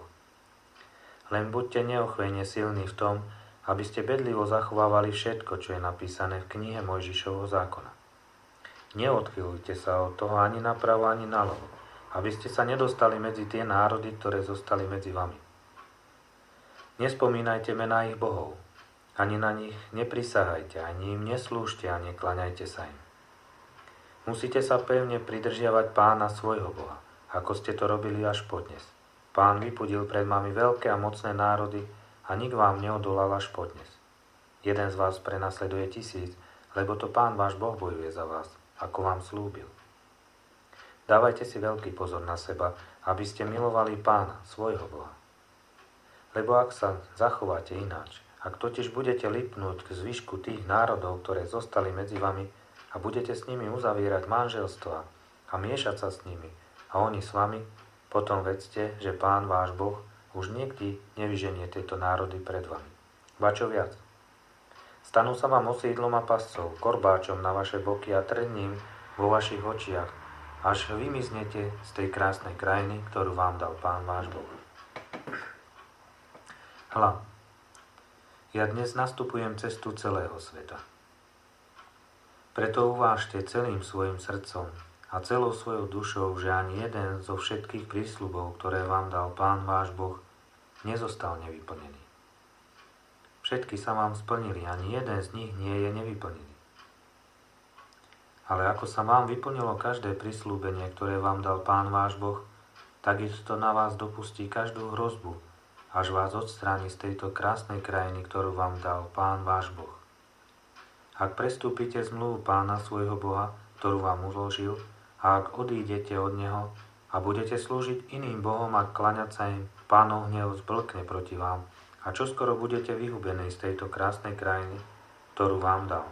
Len buďte neochvejne silní v tom, aby ste bedlivo zachovávali všetko, čo je napísané v knihe Mojžišovho zákona. Neodchylujte sa od toho ani napravo, ani naľavo, aby ste sa nedostali medzi tie národy, ktoré zostali medzi vami. Nespomínajte mená ich bohov, ani na nich neprisahajte, ani im neslúžte a nekláňajte sa im. Musíte sa pevne pridržiavať Pána svojho Boha, ako ste to robili až podnes. Pán vypudil pred vami veľké a mocné národy a nik vám neodolal až podnes. Jeden z vás prenasleduje tisíc, lebo to Pán váš Boh bojuje za vás, ako vám slúbil. Dávajte si veľký pozor na seba, aby ste milovali Pána, svojho Boha. Lebo ak sa zachováte ináč, ak totiž budete lipnúť k zvyšku tých národov, ktoré zostali medzi vami, a budete s nimi uzavierať manželstva a miešať sa s nimi, a oni s vami, potom vedzte, že Pán váš Boh už nikdy nevyženie tieto národy pred vami. Ba čo viac? Stanú sa vám osídlom a pascov, korbáčom na vaše boky a trním vo vašich očiach, až vymiznete z tej krásnej krajiny, ktorú vám dal Pán váš Boh. Hľa, ja dnes nastupujem cestu celého sveta. Preto uvážte celým svojim srdcom a celou svojou dušou, že ani jeden zo všetkých prísľubov, ktoré vám dal Pán váš Boh, nezostal nevyplnený. Všetky sa vám splnili, ani jeden z nich nie je nevyplnený. Ale ako sa vám vyplnilo každé prisľúbenie, ktoré vám dal Pán váš Boh, takisto na vás dopustí každú hrozbu, až vás odstráni z tejto krásnej krajiny, ktorú vám dal Pán váš Boh. Ak prestúpite zmluvu Pána svojho Boha, ktorú vám uložil, a ak odídete od Neho a budete slúžiť iným bohom a klaňať sa im, Pánov hnev zblkne proti vám a čoskoro budete vyhubení z tejto krásnej krajiny, ktorú vám dal.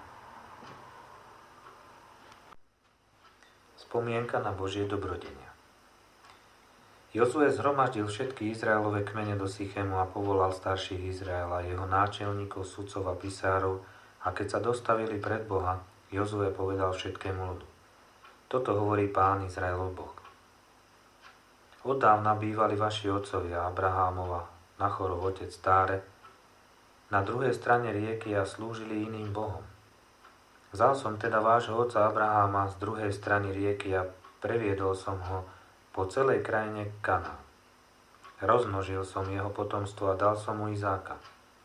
Spomienka na Božie dobrodenia. Jozue zhromaždil všetky Izraelove kmene do Sychému a povolal starších Izraela, jeho náčelníkov, sudcov a pisárov, a keď sa dostavili pred Boha, Jozue povedal všetkému ľudu: Toto hovorí Pán Izraelov Boh. Oddávna bývali vaši otcovia Abrahámova, Nachorov otec Táre, na druhej strane rieky a slúžili iným bohom. Vzal som teda vášho otca Abraháma z druhej strany rieky a previedol som ho po celej krajine Kanán. Rozmnožil som jeho potomstvo a dal som mu Izáka.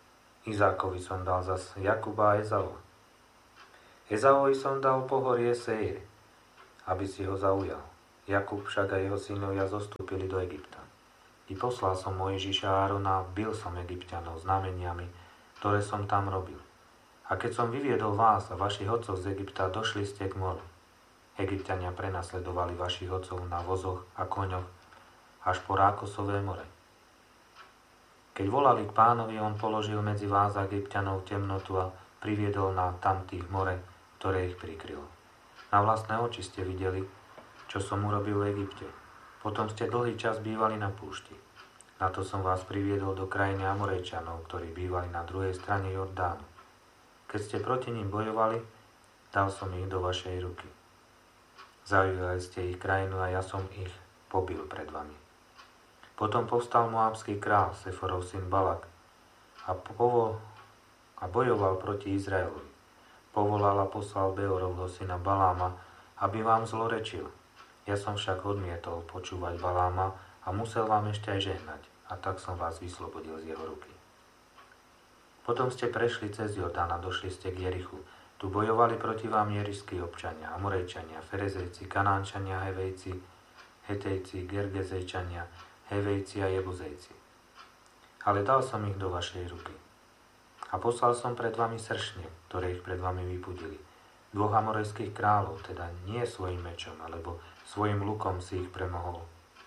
Izákovi som dal zas Jakuba a Ezava. Ezavovi som dal pohorie Seir, aby si ho zaujal. Jakub však a jeho synovia zostúpili do Egypta. I poslal som Mojžiša a Árona, bil som Egypťanov znameniami, ktoré som tam robil. A keď som vyviedol vás a vašich otcov z Egypta, došli ste k moru. Egypťania prenasledovali vašich otcov na vozoch a koňoch až po Rákosové more. Keď volali k Pánovi, on položil medzi vás a Egypťanov temnotu a priviedol na tamtých more, ktoré ich prikrylo. Na vlastné oči ste videli, čo som urobil v Egypte. Potom ste dlhý čas bývali na púšti. Na to som vás priviedol do krajiny Amorejčanov, ktorí bývali na druhej strane Jordánu. Keď ste proti ním bojovali, dal som ich do vašej ruky. Zaujali ste ich krajinu a ja som ich pobil pred vami. Potom povstal moábsky král, Seforov syn Balak, a, povo- a bojoval proti Izraelovi. Povolal a poslal Beorovho syna Baláma, aby vám zlorečil. Ja som však odmietol počúvať Baláma a musel vám ešte aj žehnať, a tak som vás vyslobodil z jeho ruky. Potom ste prešli cez Jordán a došli ste k Jerichu. Tu bojovali proti vám jerišskí občania, Amorejčania, Ferezejci, Kanánčania, Hevejci, Hetejci, Gergezejčania, Hevejci a Jebuzejci. Ale dal som ich do vašej ruky. A poslal som pred vami sršne, ktoré ich pred vami vypudili. Dvoch amorejských kráľov, teda nie svojim mečom, alebo svojim lukom si ich premohol.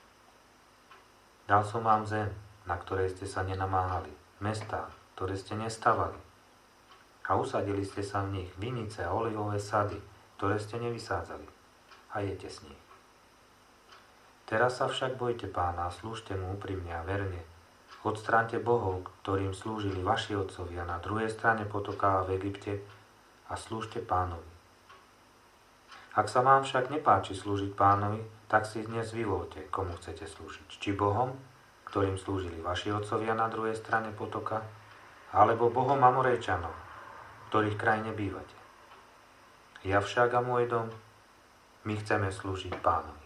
Dal som vám zem, na ktorej ste sa nenamáhali, mestá, ktoré ste nestavali. A usadili ste sa v nich vinice a olivové sady, ktoré ste nevysádzali. A jete s nich. Teraz sa však bojte Pána a slúžte mu úprimne a verne. Odstráňte bohov, ktorým slúžili vaši otcovia na druhej strane potoka v Egypte a slúžte Pánovi. Ak sa vám však nepáči slúžiť Pánovi, tak si dnes vyvoľte, komu chcete slúžiť. Či bohom, ktorým slúžili vaši otcovia na druhej strane potoka, alebo bohom Amorejčanov, v ktorých krajine bývate. Ja však a môj dom, my chceme slúžiť Pánovi.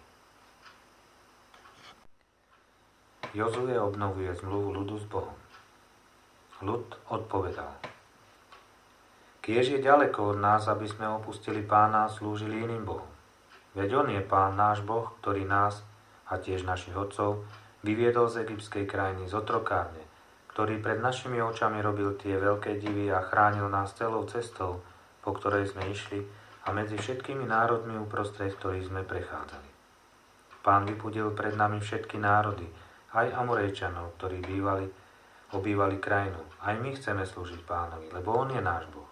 Jozue obnovuje zmluvu ľudu s Bohom. Ľud odpovedal: Kiež je ďaleko od nás, aby sme opustili Pána a slúžili iným bohom. Veď on je Pán, náš Boh, ktorý nás a tiež našich otcov vyviedol z egyptskej krajiny, z otrokárne, ktorý pred našimi očami robil tie veľké divy a chránil nás celou cestou, po ktorej sme išli, a medzi všetkými národmi uprostred ktorých sme prechádzali. Pán vypudil pred nami všetky národy, aj Amorejčanov, ktorí bývali, obývali krajinu. Aj my chceme slúžiť Pánovi, lebo on je náš Boh.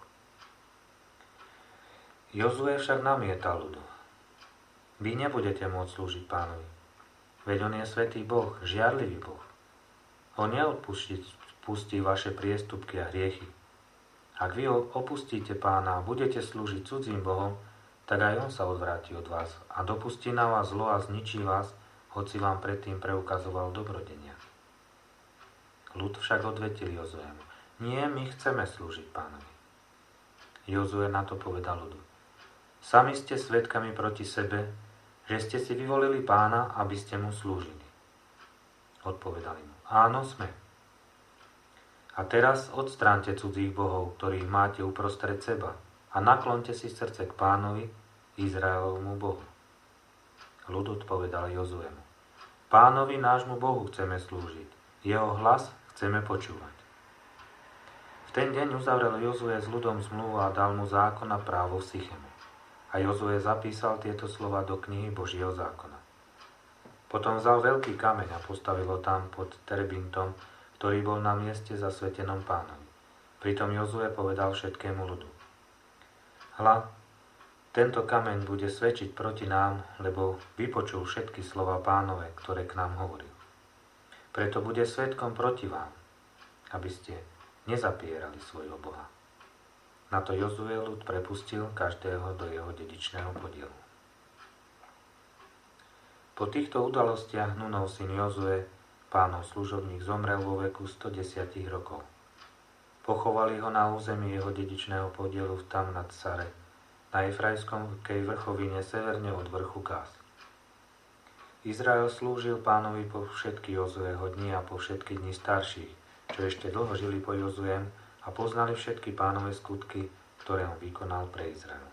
Jozue však namietal ľudu: Vy nebudete môcť slúžiť Pánovi, veď on je svätý Boh, žiarlivý Boh. On neodpustí pustí vaše priestupky a hriechy. Ak vy opustíte Pána a budete slúžiť cudzím bohom, tak aj on sa odvráti od vás a dopustí na vás zlo a zničí vás, hoci vám predtým preukazoval dobrodenia. Ľud však odvetil Jozuemu: Nie, my chceme slúžiť Pánovi. Jozue na to povedal ľudu: Sami ste svedkami proti sebe, že ste si vyvolili Pána, aby ste mu slúžili. Odpovedali mu: Áno, sme. A teraz odstránte cudzích bohov, ktorých máte uprostred seba, a naklonte si srdce k Pánovi, Izraelovmu Bohu. Ľud odpovedal Jozuemu: Pánovi nášmu Bohu chceme slúžiť, jeho hlas chceme počúvať. V ten deň uzavrel Jozue s ľudom zmluvu a dal mu zákon a právo v Sichemu. A Jozue zapísal tieto slova do knihy Božieho zákona. Potom vzal veľký kameň a postavil ho tam pod terebintom, ktorý bol na mieste zasvetenom Pánovi. Pritom Jozue povedal všetkému ľudu: Hľa, tento kameň bude svedčiť proti nám, lebo vypočul všetky slova Pánove, ktoré k nám hovoril. Preto bude svedkom proti vám, aby ste nezapierali svojho Boha. Na to Jozue ľud prepustil každého do jeho dedičného podielu. Po týchto udalostiach Nunov syn Jozue, Pánov služobník, zomrel vo veku stodesať rokov. Pochovali ho na území jeho dedičného podielu v Tamnat Sare, na Efraimskej vrchovine severne od vrchu Gás. Izrael slúžil Pánovi po všetky Jozueho dni a po všetky dni starších, čo ešte dlho žili po Jozuem, a poznali všetky Pánove skutky, ktoré on vykonal pre Izrael.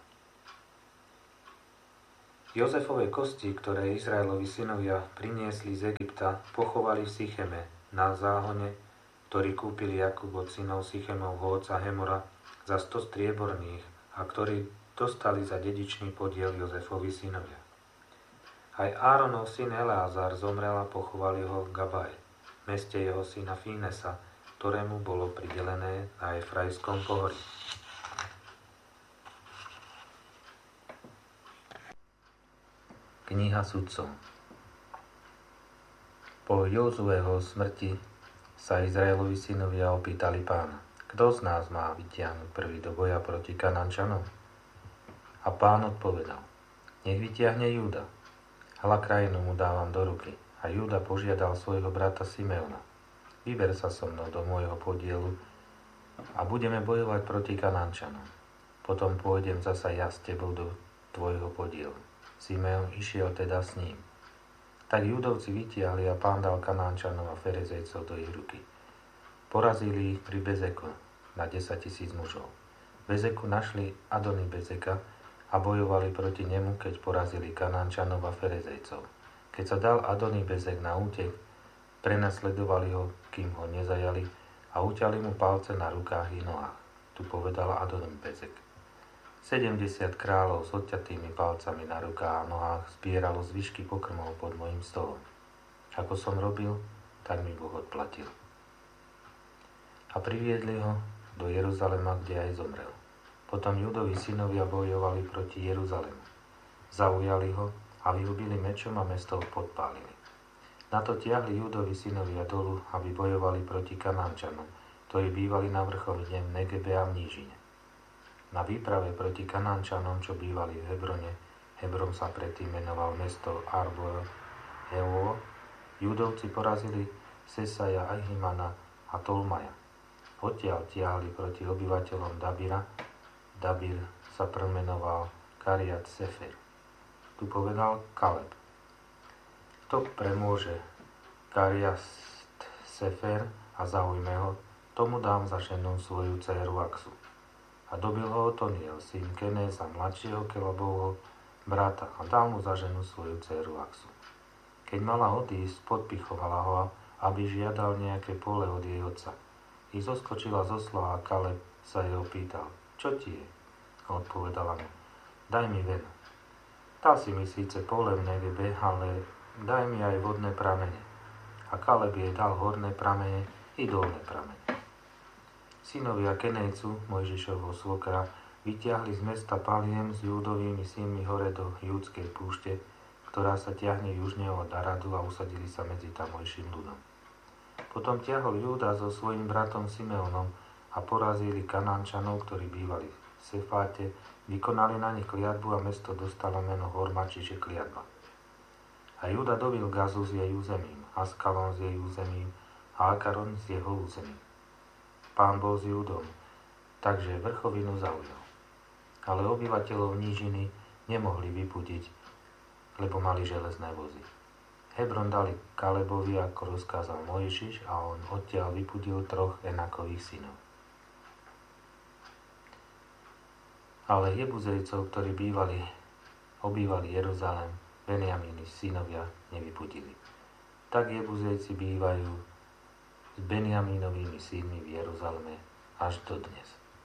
Jozefove kosti, ktoré Izraelovi synovia priniesli z Egypta, pochovali v Sycheme na záhone, ktorý kúpili Jakub od synov Sychemovho otca Hemora za sto strieborných a ktorý dostali za dedičný podiel Jozefovi synovia. Aj Áronov syn Eleazar zomrel a pochovali ho v Gabaje, meste jeho syna Fínesa, ktorému bolo pridelené na Efraiskom pohorí. Kniha sudcov. Po Jozueho smrti sa Izraelovi synovia opýtali Pána: Kto z nás má vytiahnuť prvý do boja proti Kanánčanom? A Pán odpovedal: Nech vytiahne Júda. Hľa, krajinu mu dávam do ruky. A Júda požiadal svojho brata Simeona: Vyber sa so mnou do môjho podielu a budeme bojovať proti Kanánčanom. Potom pôjdem zasa ja s tebou do tvojho podielu. Simeon išiel teda s ním. Tak Júdovci vytiahli a Pán dal Kanánčanov a Ferezejcov do ich ruky. Porazili ich pri Bezeku na desaťtisíc mužov. V Bezeku našli Adony Bezeka a bojovali proti nemu, keď porazili Kanánčanov a Ferezejcov. Keď sa dal Adony Bezek na útek, prenasledovali ho, kým ho nezajali, a uťali mu palce na rukách i nohách. Tu povedala Adony Bezek: sedemdesiat kráľov s odťatými palcami na rukách a nohách zbieralo zvyšky pokrmov pod mojím stolom. Ako som robil, tak mi Boh odplatil. A priviedli ho do Jeruzalema, kde aj zomrel. Potom Júdovi synovia bojovali proti Jeruzalemu. Zaujali ho a vyhubili mečom a mesto podpálili. Na to tiahli Júdovi synovia dolu, aby bojovali proti Kanánčanom, ktorí bývali na vrcholine v Negebe a v nížine. Na výprave proti Kanánčanom, čo bývali v Hebrone, Hebron sa predtým menoval mesto Arbor Hevo, Júdovci porazili Sesaja, Ahimana a Tolmaja. Odtiaľ tiahli proti obyvateľom Dabira. Dabir sa premenoval Kariat Sefer. Tu povedal Kaleb: Kto premôže Kariat Sefer a zaujme ho, tomu dám za ženu svoju dcéru Aksu. A dobil ho Otoniel, syn Kenéza, mladšieho Kelebovho brata, a dal mu za ženu svoju dcéru Aksu. Keď mala odísť, podpichovala ho, aby žiadal nejaké pole od jej otca. I zoskočila zo slova a Kaleb sa jej opýtal: Čo ti je? A odpovedala mu: Daj mi veno. Dal si mi síce pole v Negebe, ale daj mi aj vodné pramene. A Kaleb jej dal horné pramene i dolné pramene. Synovia Kenejcu, Mojžišovho svokra, vytiahli z mesta Paliem s Júdovými synmi hore do Júdskej púšte, ktorá sa ťahne južne od Aradu, a usadili sa medzi tamojším ľudom. Potom ťahol Júda so svojím bratom Simeonom a porazili Kanánčanov, ktorí bývali v Sefáte, vykonali na nich kliatbu a mesto dostalo meno Horma, čiže kliatba. A Júda dobil Gazu s jej územím, Askalon s jej územím a Akaron s jeho územím. Pán bol s Júdom, takže vrchovinu zaujal. Ale obyvateľov nížiny nemohli vypudiť, lebo mali železné vozy. Hebron dali Kalebovi, ako rozkázal Mojžiš, a on odtiaľ vypudil troch Enakových synov. Ale Jebuzejcov, ktorí bývali, obývali Jeruzalém, Benjamíny synovia nevypudili. Tak Jebuzejci bývajú s Benjamínovými synmi v Jeruzaleme až dodnes.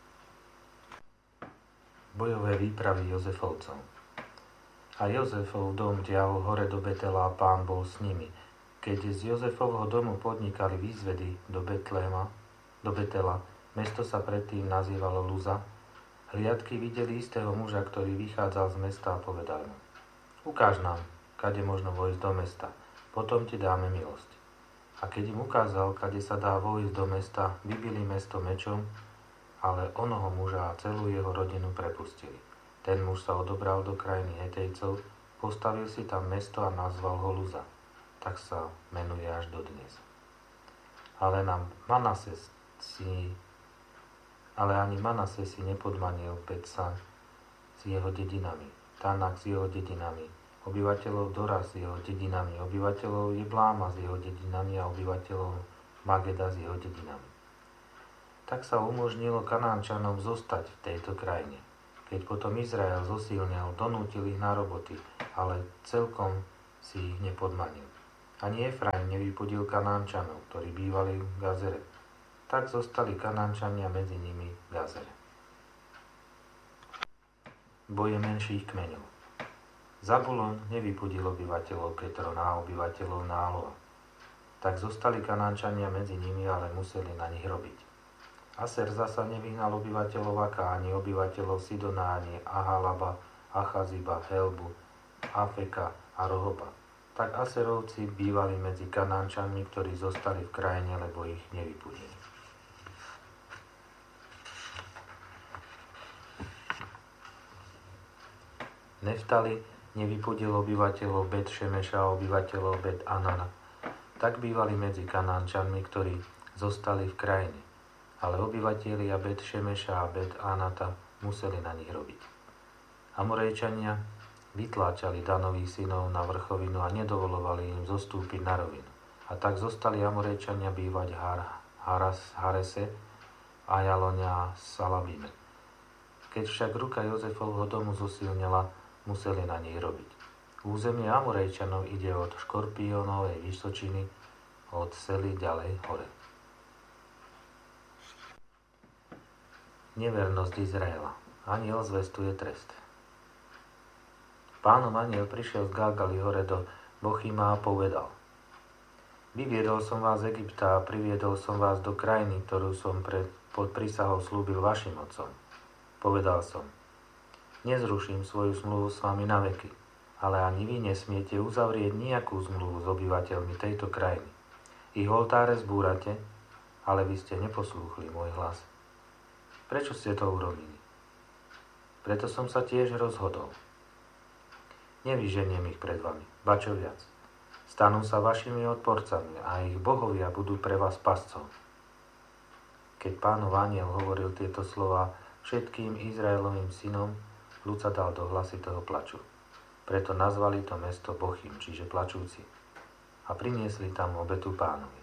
Bojové výpravy Jozefovcov. A Jozefov dom ťahol hore do Betela a Pán bol s nimi. Keď z Jozefovho domu podnikali výzvedy do Betléma, do Betela, mesto sa predtým nazývalo Luza, hliadky videli istého muža, ktorý vychádzal z mesta, a povedal mu: Ukáž nám, kade možno vojsť do mesta, potom ti dáme milosť. A keď im ukázal, kade sa dá vojsť do mesta, vybili mesto mečom, ale onoho muža a celú jeho rodinu prepustili. Ten muž sa odobral do krajiny Hetejcov, postavil si tam mesto a nazval ho Luza. Tak sa menuje až dodnes. Ale na Manases si, ale ani Manases si nepodmanil Betsan s jeho dedinami, Tanak s jeho dedinami, obyvateľov Dora s jeho dedinami, obyvateľov Jebláma s jeho dedinami a obyvateľov Mageda s jeho dedinami. Tak sa umožnilo Kanánčanom zostať v tejto krajine. Keď potom Izrael zosilnil, donútil ich na roboty, ale celkom si ich nepodmanil. Ani Efraim nevypudil Kanánčanov, ktorí bývali v Gazere. Tak zostali Kanánčania medzi nimi v Gazere. Boje menších kmeňov. Zabulon nevypudil obyvateľov Ketrona a obyvateľov Nálova. Tak zostali Kanánčania medzi nimi, ale museli na nich robiť. Aser zasa nevyhnal obyvateľov Aká, ani obyvateľov Sidona, ani Ahalaba, Achaziba, Helbu, Afeka a Rohoba. Tak Aserovci bývali medzi Kanánčanmi, ktorí zostali v krajine, lebo ich nevypudili. Neftali nevypudil obyvateľov Bet Šemeša a obyvateľov Bet Anana. Tak bývali medzi Kanánčanmi, ktorí zostali v krajine. Ale obyvatelia Bet Šemeša a Bet Anata museli na nich robiť. Amorejčania vytláčali Danových synov na vrchovinu a nedovolovali im zostúpiť na rovinu. A tak zostali Amorejčania bývať v Har, Haras, Harese, Ajaloňa a Salabime. Keď však ruka Jozefovho domu zosilnila, museli na nej robiť. Územie Amorejčanov ide od Škorpiónovej vysočiny, od Sely ďalej hore. Nevernosť Izraela. Anjel zvestuje trest. Pánov anjel prišiel z Galgali hore do Bochima a povedal: Vyviedol som vás z Egypta a priviedol som vás do krajiny, ktorú som pred, pod prísahou slúbil vašim otcom. Povedal som: Nezruším svoju zmluvu s vami na veky, ale ani vy nesmiete uzavrieť nejakú zmluvu s obyvateľmi tejto krajiny. Ich oltáre zbúrate, ale vy ste neposlúchli môj hlas. Prečo ste to urobili? Preto som sa tiež rozhodol. Nevyženiem ich pred vami, ba čo viac. Stanú sa vašimi odporcami a ich bohovia budú pre vás pascom. Keď Pánov anjel hovoril tieto slová všetkým Izraelovým synom, ľud sa dal do hlasitého plaču. Preto nazvali to mesto Bochim, čiže plačúci, a priniesli tam obetu Pánovi.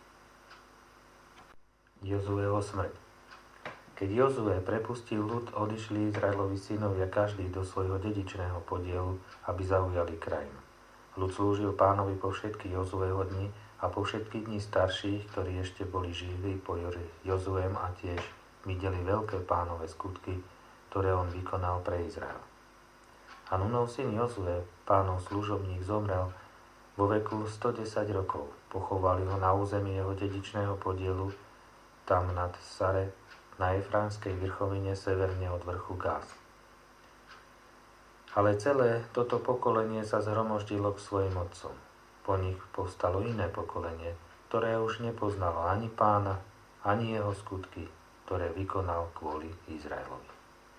Jozueho smrť. Keď Jozue prepustil ľud, odišli Izraelovi synovia každý do svojho dedičného podielu, aby zaujali krajinu. Ľud slúžil Pánovi po všetky Jozueho dni a po všetky dni starších, ktorí ešte boli živí po Jozuem a tiež videli veľké Pánove skutky, ktoré on vykonal pre Izrael. A Nunov syn Jozue, Pánov služobník, zomrel vo veku stodesať rokov. Pochovali ho na území jeho dedičného podielu, tam nad Sare, na Efránskej vrchovine severne od vrchu Gáz. Ale celé toto pokolenie sa zhromoždilo k svojim otcom. Po nich povstalo iné pokolenie, ktoré už nepoznalo ani Pána, ani jeho skutky, ktoré vykonal kvôli Izraelovi.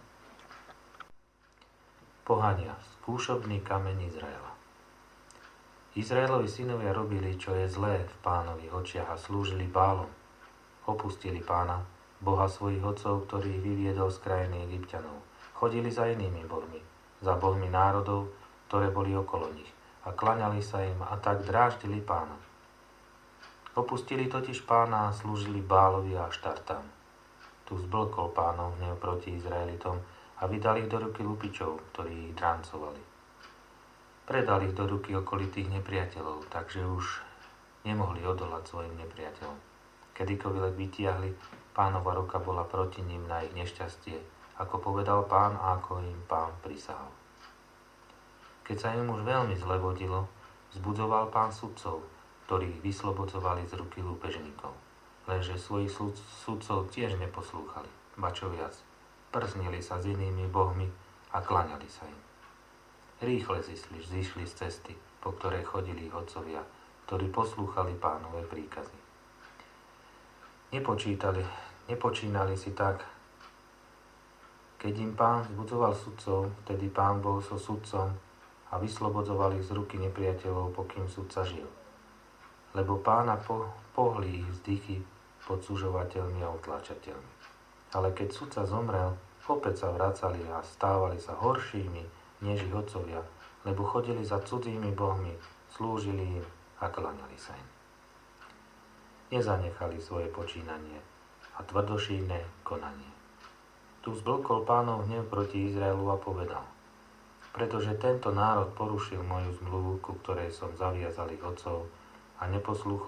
Pohania, skúšobný kameň Izraela. Izraelovi synovia robili, čo je zlé v Pánových očiach a slúžili Bálom. Opustili Pána, Boha svojich otcov, ktorých vyviedol z krajiny Egypťanov. Chodili za inými bohmi, za bohmi národov, ktoré boli okolo nich, a klaňali sa im a tak dráždili Pána. Opustili totiž Pána a slúžili Bálovi a Štartám. Tu zblkol Pánov hnev proti Izraelitom a vydali ich do ruky lupičov, ktorí ich drancovali. Predali ich do ruky okolitých nepriateľov, takže už nemohli odolať svojim nepriateľom. Kedykoľvek vytiahli, Pánova ruka bola proti ním na ich nešťastie, ako povedal Pán a ako im Pán prisahal. Keď sa im už veľmi zle vodilo, vzbudzoval Pán sudcov, ktorých vyslobodzovali z ruky lúpežníkov. Lenže svojich sudcov tiež neposlúchali, ba čo viac, prznili sa s inými bohmi a klaňali sa im. Rýchle zišli, zišli z cesty, po ktorej chodili ich otcovia, ktorí poslúchali Pánove príkazy. Nepočítali, nepočínali si tak. Keď im Pán vzbudzoval sudcov, vtedy Pán bol so sudcom a vyslobodzovali z ruky nepriateľov, pokým sudca žil. Lebo Pána po, pohli ich vzdychy pod sužovateľmi a utláčateľmi. Ale keď sudca zomrel, opäť sa vracali a stávali sa horšími než ich otcovia, lebo chodili za cudzími bohmi, slúžili im a klaňali sa im. Nezanechali svoje počínanie, a tvrdošíjne konanie. Tu zblkol Pánov hnev proti Izraelu a povedal: pretože tento národ porušil moju zmluvu, ku ktorej som zaviazal ich otcov, a neposlúchol